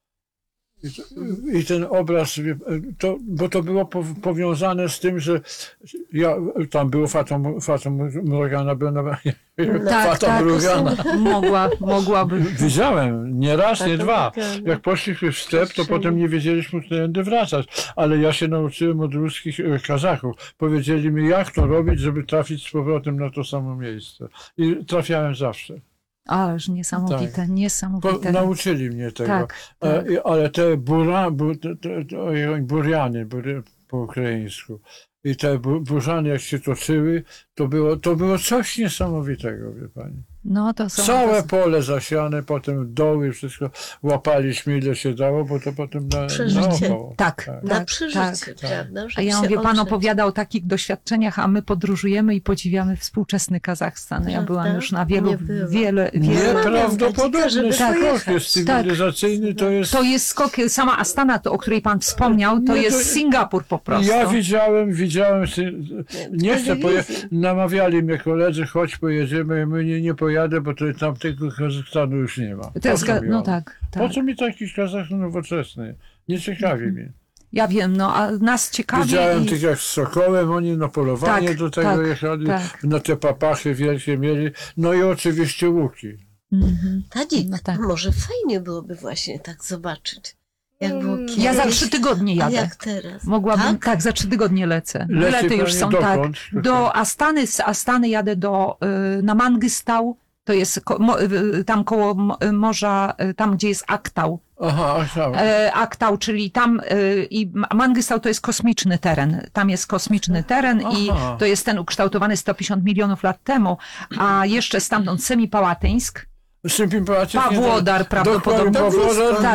I, to- I ten obraz, wie- to, bo to było po, powiązane z tym, że ja, tam było Fata, Fata Morgana, była na, Tak, Fata tak. Morgana. Mogła, mogłaby. Widziałem, nie raz, nie Fata dwa. Morgana. Jak poszliśmy w step, to Przestrzeni. potem nie wiedzieliśmy, którędy wracać. Ale ja się nauczyłem od ruskich e, Kazachów. Powiedzieli mi, jak to robić, żeby trafić z powrotem na to samo miejsce. I trafiałem zawsze. Ależ niesamowite, Tak. Po, niesamowite. nauczyli mnie tego. Tak, E, tak. i- Ale te bura, bu, te, te, te, ojej, buriany bury, po ukraińsku. I te bu- burzany, jak się toczyły, to było, to było coś niesamowitego, wie pani. No to są. Całe to, pole zasiane, potem doły, wszystko łapaliśmy ile się dało, bo to potem na, Przeżycie. na około. tak, Na tak, przeżycie, tak. prawda? A Żeby ja się mówię, pan ogrzeć. opowiada o takich doświadczeniach, a my podróżujemy i podziwiamy współczesny Kazachstan. Ja Prawda? byłam już na wielu, Nie było. wiele, wiele. Nieprawdopodobny żeby skok pojechać. jest Tak. cywilizacyjny, to jest... To jest skok, sama Astana, to, o której pan wspomniał, to Nie, to- jest Singapur po prostu. Ja widziałem, widziałem, sy- nie chcę telewizji. pojechać, namawiali mnie koledzy, chodź pojedziemy, ja mówię, nie, nie pojadę, bo to tamtego Kazachstanu już nie ma. To jest, Po co ga- mi no on? tak, Po tak. co mi taki Kazach nowoczesny? Nie ciekawi mnie. Ja wiem, no a nas ciekawi. Widziałem i... tych jak z Sokołem, oni na polowanie Tak, do tego tak, jechali, tak. na te papachy wielkie mieli, no i oczywiście łuki. Mhm. Tadzik, No tak. może fajnie byłoby właśnie tak zobaczyć, jak było kiedyś, Ja za trzy tygodnie a jadę. jak teraz. Mogłabym, tak? Tak? za trzy tygodnie lecę. Leci Bilety już pani są, tak. dokąd? Do Astany, z Astany jadę do, y, na Mangystał To jest ko- mo- y, tam koło mo- morza, y, tam gdzie jest Aktał. Aha, ach, tak. E, Aktał, czyli tam y, i Ma- Mangystał to jest kosmiczny teren. Tam jest kosmiczny teren i Aha. to jest ten ukształtowany sto pięćdziesiąt milionów lat temu, a jeszcze stamtąd Semipałatyńsk, Z czym Pimpałacie? Pawłodar prawdopodobnie. Pawłodar. Tak,